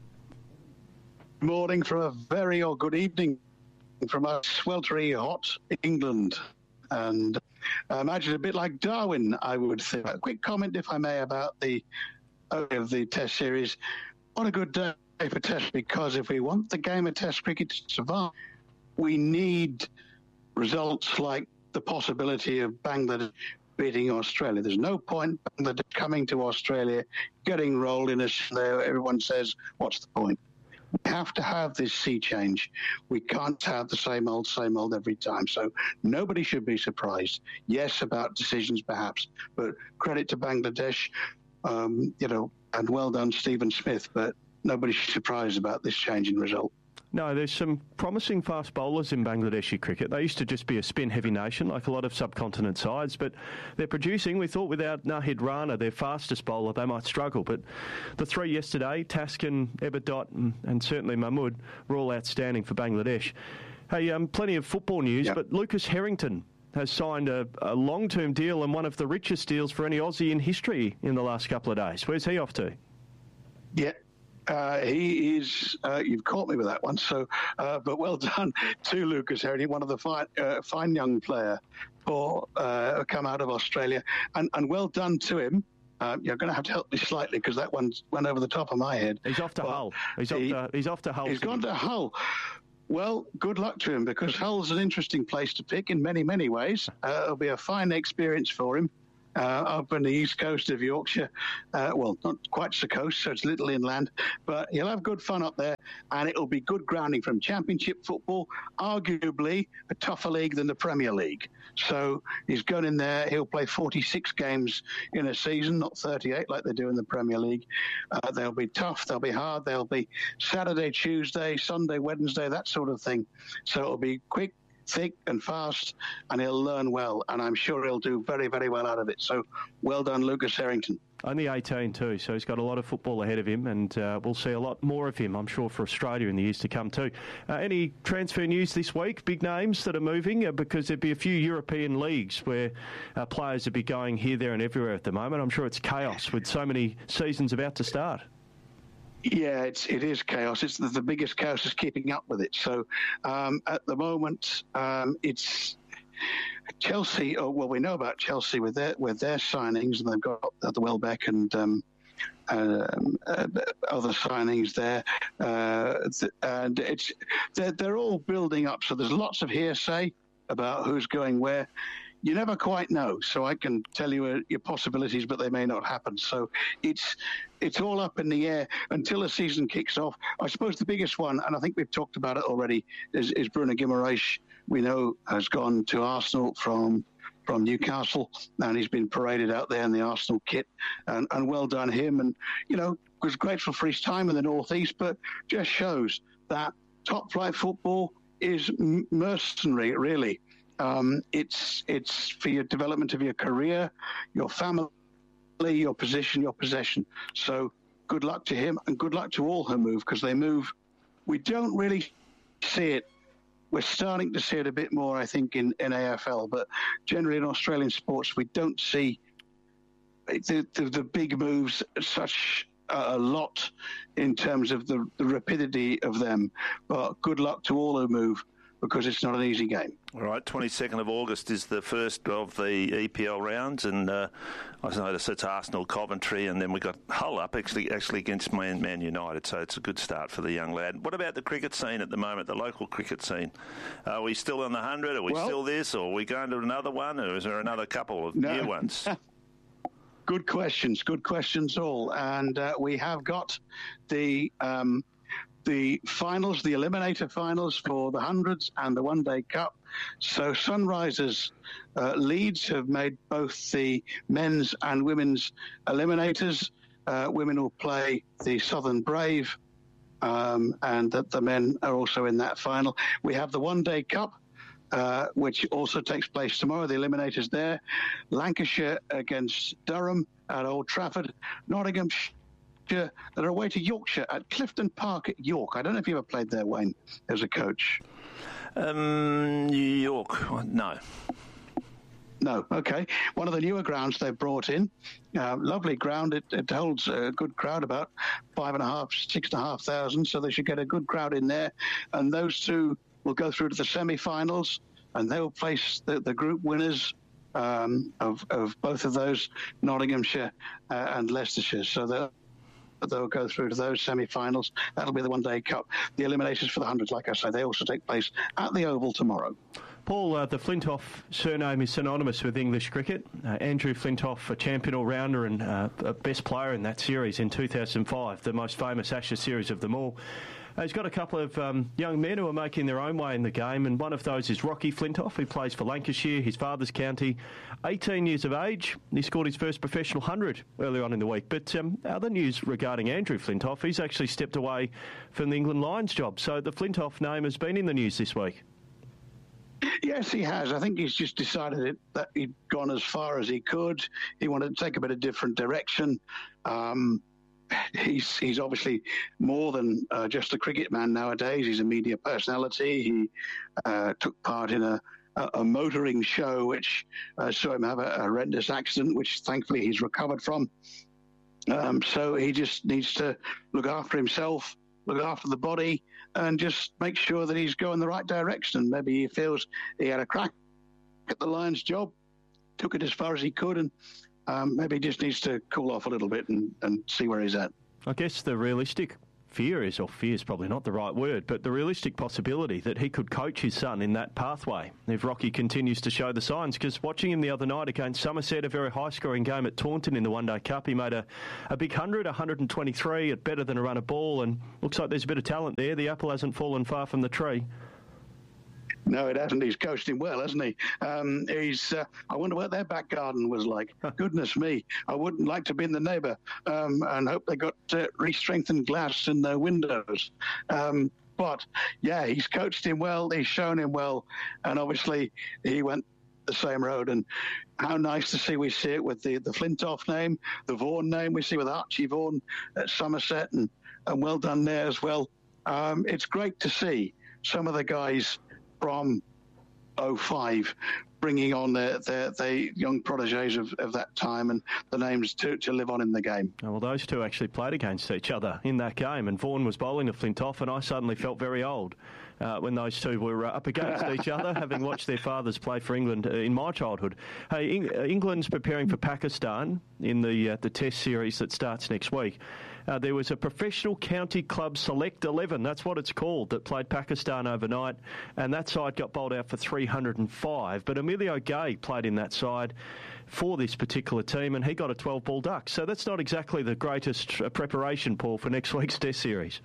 Good morning from a very, or good evening from a sweltering hot England. And I imagine a bit like Darwin, I would think. A quick comment, if I may, about the of the Test series. What a good day for Test, because if we want the game of Test cricket to survive, we need results like the possibility of Bangladesh beating Australia. There's no point Bangladesh coming to Australia, getting rolled in a there. Everyone says, what's the point? We have to have this sea change. We can't have the same old, same old every time. So nobody should be surprised. Yes, about decisions perhaps, but credit to Bangladesh, um, you know, and well done, Stephen Smith, but nobody should be surprised about this change in result. No, there's some promising fast bowlers in Bangladeshi cricket. They used to just be a spin-heavy nation, like a lot of subcontinent sides, but they're producing. We thought without Nahid Rana, their fastest bowler, they might struggle. But the three yesterday, Taskin, Eberdot, and, and certainly Mahmood, were all outstanding for Bangladesh. Hey, um, plenty of football news, yep. But Lucas Harrington has signed a, a long-term deal and one of the richest deals for any Aussie in history in the last couple of days. Where's he off to? Yeah. Uh, he is, uh, you've caught me with that one, so, uh, but well done to Lucas Harrington, one of the fine, uh, fine young player for uh, come out of Australia, and, and well done to him. Uh, you're going to have to help me slightly because that one went over the top of my head. He's off to but Hull. He's, he, off to, he's off to Hull. He's gone to Hull. Well, good luck to him, because Hull's an interesting place to pick in many, many ways. Uh, it'll be a fine experience for him. uh, up on the east coast of Yorkshire. Uh, well, not quite the coast, so it's a little inland, but he'll have good fun up there, and it'll be good grounding from Championship football, arguably a tougher league than the Premier League. So he's going in there. He'll play forty-six games in a season, not thirty-eight like they do in the Premier League. Uh, they'll be tough. They'll be hard. They'll be Saturday, Tuesday, Sunday, Wednesday, that sort of thing. So it'll be quick, thick and fast, and he'll learn well, and I'm sure he'll do very, very well out of it. So well done, Lucas Errington. Only eighteen too, so he's got a lot of football ahead of him, and uh, we'll see a lot more of him, I'm sure, for Australia in the years to come too. Uh, any transfer news this week? Big names that are moving? Uh, because there'd be a few European leagues where uh, players would be going here, there and everywhere at the moment. I'm sure it's chaos with so many seasons about to start. Yeah, it's, it is chaos. It's the, the biggest chaos is keeping up with it. So um, at the moment, um, it's Chelsea. Oh, well, we know about Chelsea with their with their signings, and they've got uh, the Welbeck and um, um, uh, other signings there, uh, th- and it's they're, they're all building up. So there's lots of hearsay about who's going where. You never quite know, so I can tell you uh, your possibilities, but they may not happen. So it's it's all up in the air until the season kicks off. I suppose the biggest one, and I think we've talked about it already, is, is Bruno Guimaraes. We know has gone to Arsenal from from Newcastle, and he's been paraded out there in the Arsenal kit, and, and well done him. And you know, was grateful for his time in the North East, but just shows that top flight football is m- mercenary, really. Um, it's it's for your development of your career, your family, your position, your possession. So good luck to him, and good luck to all who move, because they move. We don't really see it. We're starting to see it a bit more, I think, in, in A F L, but generally in Australian sports, we don't see the, the, the big moves such a lot in terms of the, the rapidity of them. But good luck to all who move, because it's not an easy game. All right, twenty-second of August is the first of the E P L rounds, and uh, I noticed it's Arsenal, Coventry, and then we've got Hull up actually actually against Man, Man United, so it's a good start for the young lad. What about the cricket scene at the moment, the local cricket scene? Are we still on the one hundred? Are we well, still this, or are we going to another one, or is there another couple of no. new ones? Good questions, good questions all. And uh, we have got the... Um, the finals, the eliminator finals for the hundreds and the One Day Cup. So Sunrisers uh, Leeds have made both the men's and women's eliminators. Uh, women will play the Southern Brave, um, and that the men are also in that final. We have the One Day Cup, uh, which also takes place tomorrow. The eliminators there. Lancashire against Durham at Old Trafford. Nottingham that are away to Yorkshire at Clifton Park at York. I don't know if you ever played there, Wayne, as a coach. Um, York, no. No, okay. One of the newer grounds they've brought in. Uh, lovely ground. It, it holds a good crowd, about five and a half, six and a half thousand, so they should get a good crowd in there. And those two will go through to the semi-finals, and they will place the, the group winners um, of, of both of those, Nottinghamshire uh, and Leicestershire. So they'll They'll go through to those semi-finals. That'll be the One Day Cup. The eliminations for the hundreds, like I say, they also take place at the Oval tomorrow. Paul, uh, the Flintoff surname is synonymous with English cricket. Uh, Andrew Flintoff, a champion all-rounder and uh, a best player in that series in two thousand five, the most famous Ashes series of them all. Uh, he's got a couple of um, young men who are making their own way in the game, and one of those is Rocky Flintoff, who plays for Lancashire, his father's county, eighteen years of age. He scored his first professional hundred earlier on in the week. But um, other news regarding Andrew Flintoff, he's actually stepped away from the England Lions job. So the Flintoff name has been in the news this week. Yes, he has. I think he's just decided it, that he'd gone as far as he could. He wanted to take a bit of different direction. Um, he's he's obviously more than uh, just a cricket man nowadays. He's a media personality. He uh, took part in a, a, a motoring show, which uh, saw him have a, a horrendous accident, which thankfully he's recovered from. Um, so he just needs to look after himself, look after the body, and just make sure that he's going the right direction. Maybe he feels he had a crack at the Lions job, took it as far as he could, and um, maybe he just needs to cool off a little bit and, and see where he's at. I guess the realistic fear is, or fear is probably not the right word, but the realistic possibility that he could coach his son in that pathway if Rocky continues to show the signs. Because watching him the other night against Somerset, a very high-scoring game at Taunton in the One Day Cup, he made a, a big one hundred, one hundred twenty-three at better than a run of ball, and looks like there's a bit of talent there. The apple hasn't fallen far from the tree. No, it hasn't. He's coached him well, hasn't he? Um, he's. Uh, I wonder what their back garden was like. Goodness me, I wouldn't like to be in the neighbour um, and hope they got uh, re-strengthened glass in their windows. Um, but, yeah, he's coached him well. He's shown him well. And obviously he went the same road. And how nice to see we see it with the, the Flintoff name, the Vaughan name. We see with Archie Vaughan at Somerset, and, and well done there as well. Um, it's great to see some of the guys from oh five bringing on their, their, their young protégés of, of that time and the names to, to live on in the game. Oh, well, those two actually played against each other in that game, and Vaughan was bowling to Flintoff, and I suddenly felt very old uh, when those two were uh, up against each other, having watched their fathers play for England uh, in my childhood. Hey, Eng- England's preparing for Pakistan in the uh, the Test series that starts next week. Uh, there was a professional county club select eleven, that's what it's called, that played Pakistan overnight, and that side got bowled out for three hundred five. But Emilio Gay played in that side for this particular team, and he got a twelve-ball duck. So that's not exactly the greatest uh, preparation, Paul, for next week's Test series.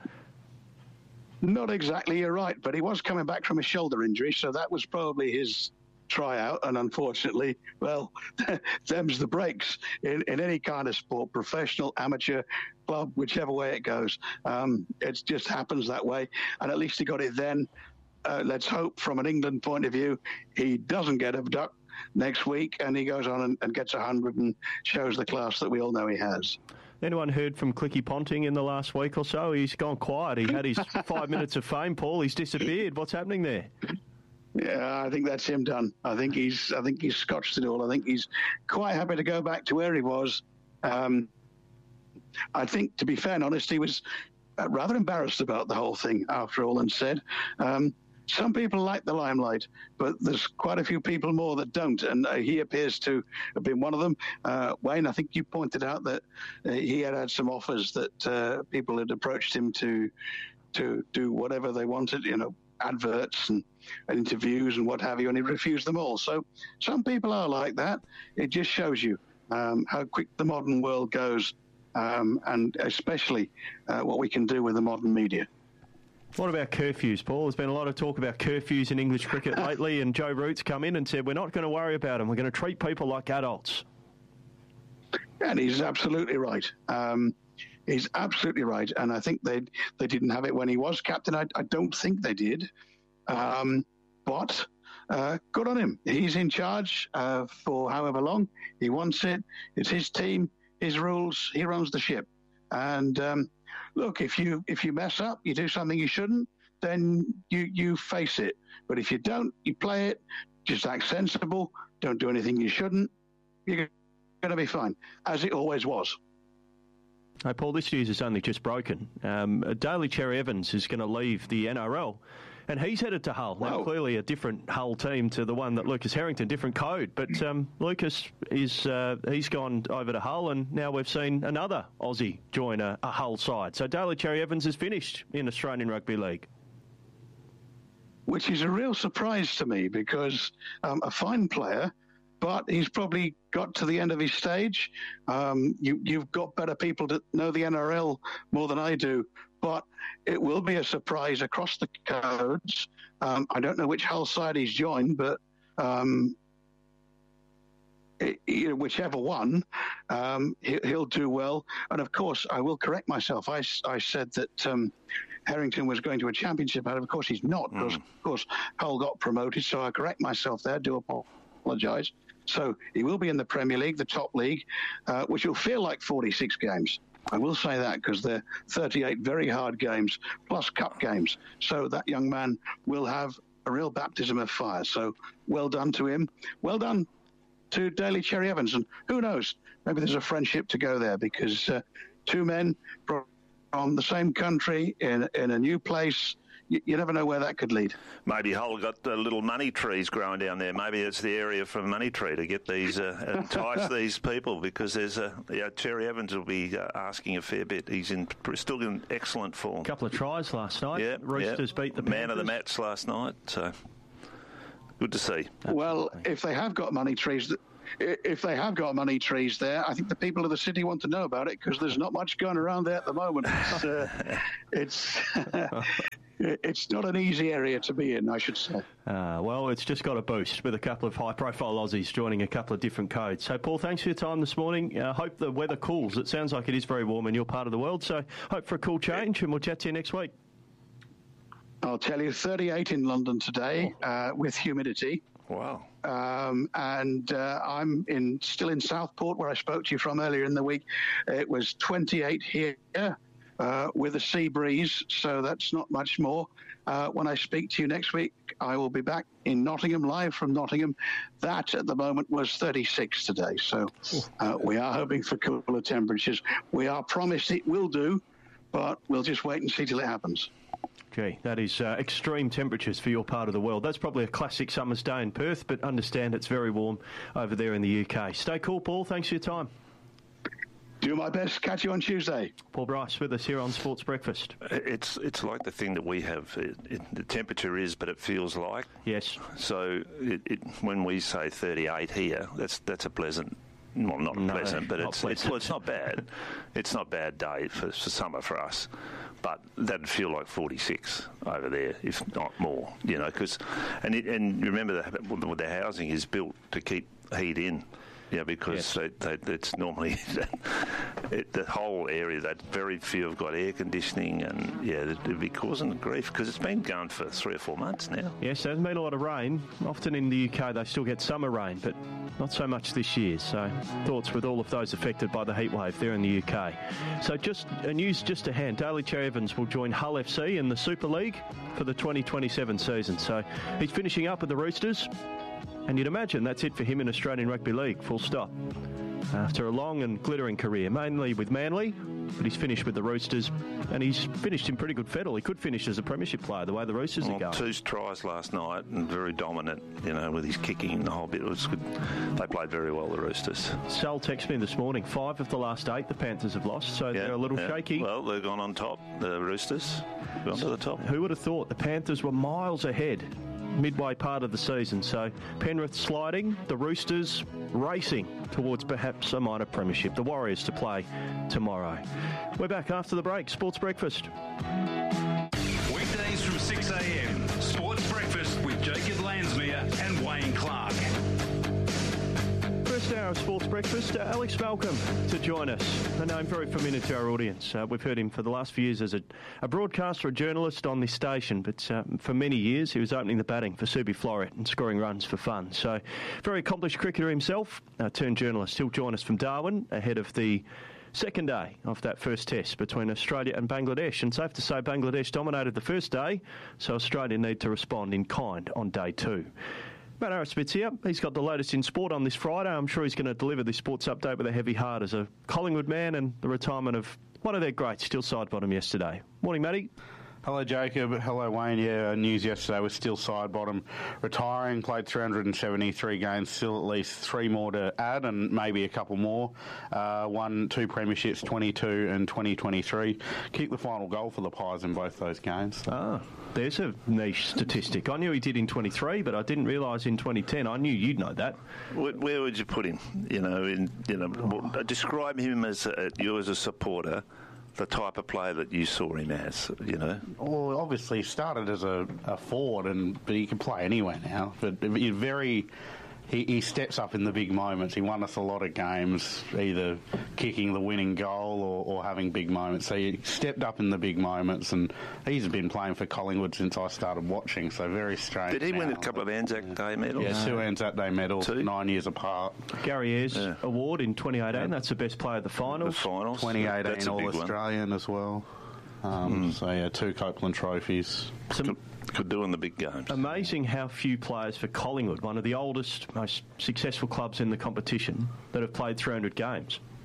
Not exactly, you're right, but he was coming back from a shoulder injury, so that was probably his tryout, and unfortunately, well, them's the breaks in, in any kind of sport, professional, amateur, club, whichever way it goes. Um, it just happens that way, and at least he got it then. Uh, let's hope from an England point of view, he doesn't get a duck next week, and he goes on and, and gets one hundred and shows the class that we all know he has. Anyone heard from Clicky Ponting in the last week or so? He's gone quiet. He had his five minutes of fame, Paul. He's disappeared. What's happening there? Yeah, I think that's him done. I think he's I think he's scotched it all. I think he's quite happy to go back to where he was. Um, I think, to be fair and honest, he was rather embarrassed about the whole thing, after all and said. Um, some people like the limelight, but there's quite a few people more that don't, and uh, he appears to have been one of them. Uh, Wayne, I think you pointed out that uh, he had had some offers that uh, people had approached him to to do whatever they wanted, you know, adverts and, and interviews and what have you, and he refused them all. So some people are like that. It just shows you um, how quick the modern world goes, um, and especially uh, what we can do with the modern media. What about curfews, Paul? There's been a lot of talk about curfews in English cricket lately, and Joe Root's come in and said, we're not going to worry about them. We're going to treat people like adults. And he's absolutely right. Um, he's absolutely right. And I think they they didn't have it when he was captain. I, I don't think they did. Um, but uh, good on him. He's in charge uh, for however long. He wants it. It's his team, his rules. He runs the ship. And um, look, if you if you mess up, you do something you shouldn't, then you, you face it. But if you don't, you play it, just act sensible, don't do anything you shouldn't, you're going to be fine, as it always was. Hey, Paul, this news is only just broken. Um, Daly Cherry Evans is going to leave the N R L, and he's headed to Hull. Now, clearly a different Hull team to the one that Lucas Harrington, different code. But um, Lucas, is uh, he's gone over to Hull, and now we've seen another Aussie join a, a Hull side. So Daly Cherry Evans is finished in Australian Rugby League. Which is a real surprise to me, because um, a fine player, but he's probably got to the end of his stage. Um, you, you've got better people that know the N R L more than I do, but it will be a surprise across the codes. Um, I don't know which Hull side he's joined, but um, it, you know, whichever one, um, he, he'll do well. And of course, I will correct myself. I, I said that um, Harrington was going to a championship, but of course he's not, because mm. of course Hull got promoted. So I correct myself there. Do apologise. So he will be in the Premier League, the top league, uh, which will feel like forty-six games. I will say that, because they're thirty-eight very hard games, plus cup games. So that young man will have a real baptism of fire. So well done to him. Well done to Daly Cherry Evans. And who knows, maybe there's a friendship to go there, because uh, two men from the same country in, in a new place. You, you never know where that could lead. Maybe Hull got uh, little money trees growing down there. Maybe it's the area for money tree to get these, uh, entice these people, because there's a, you know, Terry Evans will be uh, asking a fair bit. He's in still in excellent form. A couple of tries last night. Yeah, Roosters yeah. beat the Man Panthers. of the match last night, so good to see. Well, if they have got money trees, if they have got money trees there, I think the people of the city want to know about it, because there's not much going around there at the moment. It's uh, it's, it's not an easy area to be in, I should say. Uh, well, it's just got a boost with a couple of high-profile Aussies joining a couple of different codes. So, Paul, thanks for your time this morning. I uh, hope the weather cools. It sounds like it is very warm in your part of the world, so hope for a cool change, and we'll chat to you next week. I'll tell you, thirty-eight in London today uh, with humidity. Wow. Um, and uh, I'm in still in Southport, where I spoke to you from earlier in the week. It was twenty-eight here uh, with a sea breeze, so that's not much more. Uh, when I speak to you next week, I will be back in Nottingham, live from Nottingham. That, at the moment, was thirty-six today. So uh, we are hoping for cooler temperatures. We are promised it will do, but we'll just wait and see till it happens. Gee, that is uh, extreme temperatures for your part of the world. That's probably a classic summer's day in Perth, but understand it's very warm over there in the U K. Stay cool, Paul. Thanks for your time. Do my best. Catch you on Tuesday. Paul Bryce with us here on Sports Breakfast. It's it's like the thing that we have. It, it, the temperature is, but it feels like. Yes. So it, it, when we say thirty-eight here, that's that's a pleasant. Well, not no, pleasant, but not it's, pleasant. it's well, it's not bad. It's not a bad day for, for summer for us, but that'd feel like forty-six over there, if not more. You know, because and it, and remember that the housing is built to keep heat in. Yeah, because yes. they, they, it's normally it, the whole area. That very few have got air conditioning, and yeah, it'd be causing grief because it's been going for three or four months now. Yes, there hasn't been a lot of rain. Often in the U K, they still get summer rain, but not so much this year. So, thoughts with all of those affected by the heat wave there in the U K. So, just uh, news just to hand: Daly Cherry Evans will join Hull F C in the Super League for the twenty twenty-seven season. So, he's finishing up with the Roosters. And you'd imagine that's it for him in Australian Rugby League, full stop. After a long and glittering career, mainly with Manly, but he's finished with the Roosters, and he's finished in pretty good fettle. He could finish as a premiership player, the way the Roosters well, are going. Two tries last night, and very dominant, you know, with his kicking and the whole bit. It was good. They played very well, the Roosters. Sal texted me this morning, five of the last eight the Panthers have lost, so yeah, they're a little yeah. shaky. Well, they've gone on top, the Roosters. Gone to the top. Who would have thought the Panthers were miles ahead midway part of the season? So Penrith sliding, the Roosters racing towards perhaps a minor premiership. The Warriors to play tomorrow. We're back after the break. Sports Breakfast. Weekdays from six a m. Sports Breakfast with Jacob Lansmere and Wayne Clark. First hour of Sports Breakfast, uh, Alex Malcolm to join us. A name very familiar to our audience. Uh, we've heard him for the last few years as a, a broadcaster, a journalist on this station, but uh, for many years he was opening the batting for Subi Floret and scoring runs for fun. So, very accomplished cricketer himself, uh, turned journalist. He'll join us from Darwin ahead of the second day of that first test between Australia and Bangladesh. And safe to say Bangladesh dominated the first day, so Australia need to respond in kind on day two. Matt Arrowsmith's here. He's got the latest in sport on this Friday. I'm sure he's going to deliver this sports update with a heavy heart as a Collingwood man and the retirement of one of their greats, Still Sidebottom, yesterday. Morning, Matty. Hello, Jacob. Hello, Wayne. Yeah, news yesterday was Still Sidebottom retiring, played three hundred seventy-three games, still at least three more to add and maybe a couple more. Uh, won two premierships, twenty-two and twenty twenty-three. Kicked the final goal for the Pies in both those games. Ah, there's a niche statistic. I knew he did in twenty-three, but I didn't realise in twenty ten. I knew you'd know that. Where, where would you put him? You know, in you know, describe him as a, you as a supporter. The type of player that you saw him as, you know? Well, obviously he started as a, a forward, and but he can play anywhere now. But he's very... He, he steps up in the big moments. He won us a lot of games, either kicking the winning goal or, or having big moments. So he stepped up in the big moments, and he's been playing for Collingwood since I started watching, so very strange. Did he now. win a couple of Anzac Day medals? Yeah, two Anzac Day medals, two? nine years apart. Gary Ayres yeah. Award in twenty eighteen, yeah. That's the best player at the finals. The finals. twenty eighteen All-Australian as well. Um, mm. So, yeah, two Copeland trophies. Some could do in the big games. Amazing how few players for Collingwood, one of the oldest, most successful clubs in the competition, that have played three hundred games.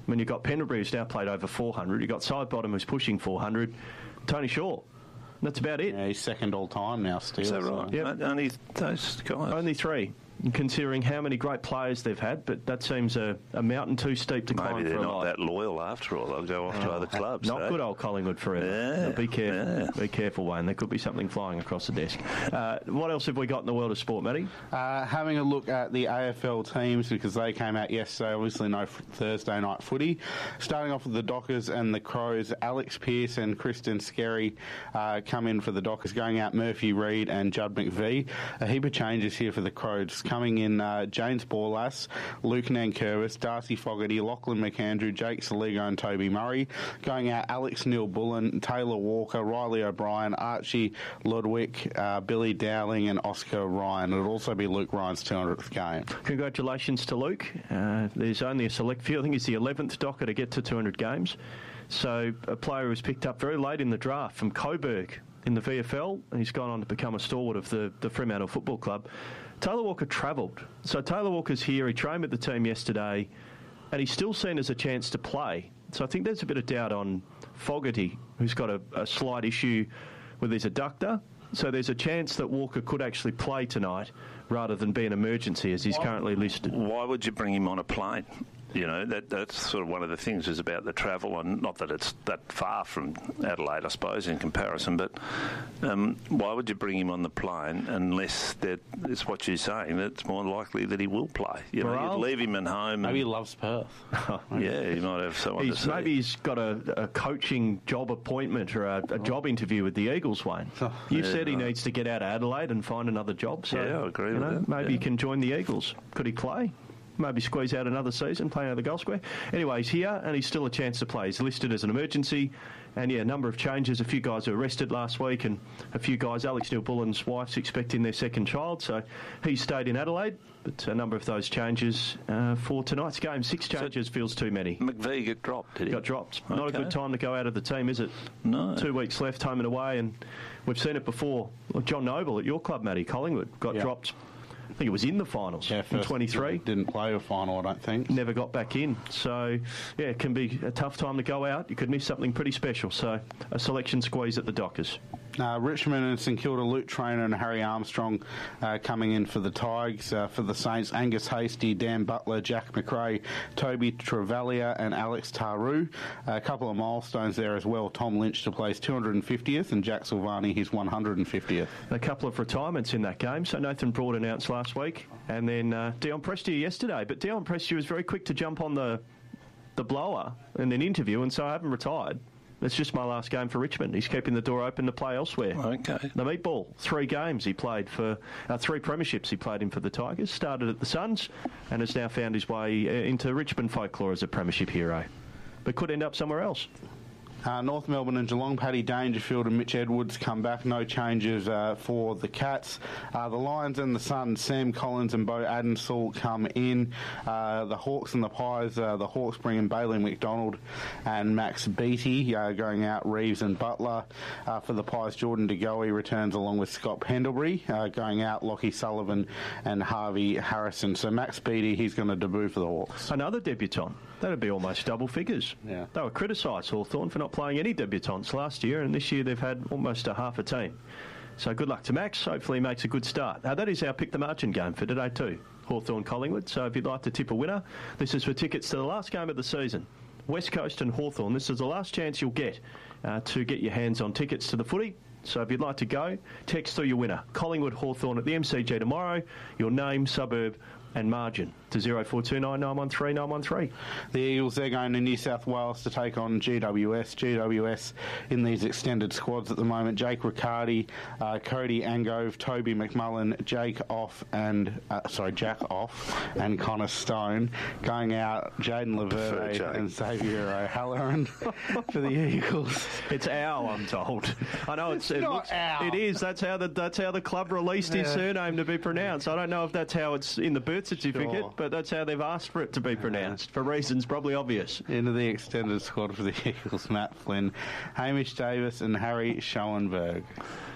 I mean, you've got Pendlebury, who's now played over four hundred. You've got Sidebottom, who's pushing four hundred. Tony Shaw. That's about it. Yeah, he's second all time now still. Is that right? So. Yep. Only those guys? Only three, considering how many great players they've had, but that seems a, a mountain too steep to Maybe climb for they're a not life. that loyal after all. They'll go off to other clubs. Not eh? good old Collingwood forever. Yeah, No, be careful. yeah. Be careful, Wayne. There could be something flying across the desk. Uh, what else have we got in the world of sport, Matty? Uh, having a look at the A F L teams, because they came out yesterday, obviously no f- Thursday night footy. Starting off with the Dockers and the Crows, Alex Pearce and Kristen Skerry uh, come in for the Dockers, going out Murphy Reid and Judd McVie. A heap of changes here for the Crows. Coming in uh, James Borlass, Luke Nankervis, Darcy Fogarty, Lachlan McAndrew, Jake Saligo and Toby Murray. Going out Alex Neil-Bullen, Taylor Walker, Riley O'Brien, Archie Ludwig, uh, Billy Dowling and Oscar Ryan. It'll also be Luke Ryan's two hundredth game. Congratulations to Luke. Uh, there's only a select few. I think he's the eleventh Docker to get to two hundred games. So a player who was picked up very late in the draft from Coburg in the V F L, and he's gone on to become a stalwart of the, the Fremantle Football Club. Taylor Walker travelled. So Taylor Walker's here. He trained with the team yesterday, and he's still seen as a chance to play. So I think there's a bit of doubt on Fogarty, who's got a, a slight issue with his adductor. So there's a chance that Walker could actually play tonight rather than be an emergency as he's why, currently listed. Why would you bring him on a plane? You know, that that's sort of one of the things is about the travel, and not that it's that far from Adelaide, I suppose, in comparison, but um, why would you bring him on the plane unless that it's what you're saying, that it's more likely that he will play? You know, Morale? you'd leave him at home. Maybe he and, loves Perth. yeah, he might have someone He's, to see. maybe he's got a, a coaching job appointment or a, a job interview with the Eagles, Wayne. You've Yeah, said he right. needs to get out of Adelaide and find another job. So, Yeah, I agree you with know, that. Maybe he Yeah. can join the Eagles. Could he play? Maybe squeeze out another season playing out the goal square. Anyway, he's here and he's still a chance to play. He's listed as an emergency. And, yeah, a number of changes. A few guys were arrested last week and a few guys, Alex Neil-Bullen's wife's expecting their second child. So he stayed in Adelaide. But a number of those changes uh, for tonight's game. Six changes so feels too many. McVie got dropped, did he? Got dropped. Okay. Not a good time to go out of the team, is it? No. Two weeks left, home and away. And we've seen it before. John Noble at your club, Matty, Collingwood, got Yeah. dropped. I think it was in the finals Yeah, in first twenty-three. Didn't play a final, I don't think. Never got back in. So, yeah, it can be a tough time to go out. You could miss something pretty special. So, a selection squeeze at the Dockers. Uh, Richmond and St Kilda, Luke Traynor and Harry Armstrong uh, coming in for the Tigers. Uh, for the Saints, Angus Hasty, Dan Butler, Jack McRae, Toby Travalia and Alex Taru. Uh, a couple of milestones there as well. Tom Lynch to play his two hundred fiftieth and Jack Silvani his one hundred fiftieth. A couple of retirements in that game. So Nathan Broad announced last week, and then uh, Dion Prestia yesterday. But Dion Prestia was very quick to jump on the the blower in an interview, and so I haven't retired. It's just my last game for Richmond. He's keeping the door open to play elsewhere. Okay. The meatball, three games he played for, uh, three premierships he played in for the Tigers. Started at the Suns and has now found his way uh, into Richmond folklore as a premiership hero. But could end up somewhere else. Uh, North Melbourne and Geelong, Paddy Dangerfield and Mitch Edwards come back. No changes uh, for the Cats. Uh, the Lions and the Suns, Sam Collins and Bo Adensall come in. Uh, the Hawks and the Pies, uh, the Hawks bring in Bailey McDonald and Max Beattie, uh, going out Reeves and Butler. Uh, for the Pies, Jordan De Goey returns along with Scott Pendlebury, uh, going out Lockie Sullivan and Harvey Harrison. So Max Beattie, he's going to debut for the Hawks. Another debutant. That'd be almost double figures. Yeah. They were criticised, Hawthorn, for not playing any debutants last year, and this year they've had almost a half a team. So good luck to Max. Hopefully he makes a good start. Now, that is our Pick the Margin game for today too. Hawthorn Collingwood. So if you'd like to tip a winner, this is for tickets to the last game of the season. West Coast and Hawthorn. This is the last chance you'll get uh, to get your hands on tickets to the footy. So if you'd like to go, text through your winner. Collingwood Hawthorn at the M C G tomorrow. Your name, suburb and margin to zero four two nine nine one three nine one three. The Eagles, they're going to New South Wales to take on G W S. G W S in these extended squads at the moment. Jake Riccardi, uh, Cody Angove, Toby McMullen, Jake Off and, uh, sorry, Jack Off and Connor Stone. Going out Jaden Laverde and Xavier O'Halloran for the Eagles. It's our, I'm told. I know it's, It's it not looks, our. It is. That's how the that's how the club released his Yeah. surname to be pronounced. I don't know if that's how it's in the birth certificate, Sure. but that's how they've asked for it to be pronounced for reasons probably obvious. Into the extended squad for the Eagles, Matt Flynn, Hamish Davis and Harry Schoenberg.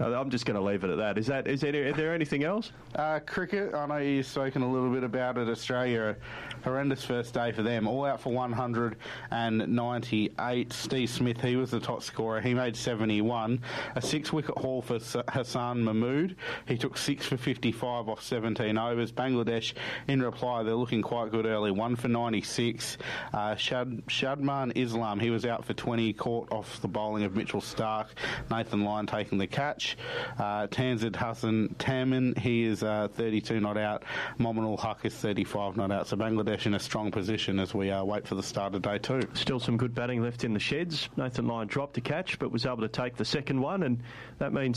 I'm just going to leave it at that. Is that is there, is there anything else? Uh, cricket, I know you've spoken a little bit about it. Australia, a horrendous first day for them. All out for one hundred ninety-eight. Steve Smith, he was the top scorer. He made seventy-one. A six-wicket haul for Hassan Mahmood. He took six for fifty-five off seventeen overs. Bangladesh, in reply, they're looking quite good early. One for ninety-six. Uh, Shad, Shadman Islam, he was out for twenty, caught off the bowling of Mitchell Stark. Nathan Lyon taking the catch. Uh, Tanzid Hassan Tamin, he is uh, thirty-two not out. Mominul Haq is thirty-five not out. So Bangladesh in a strong position as we uh, wait for the start of day two. Still some good batting left in the sheds. Nathan Lyon dropped a catch but was able to take the second one, and that means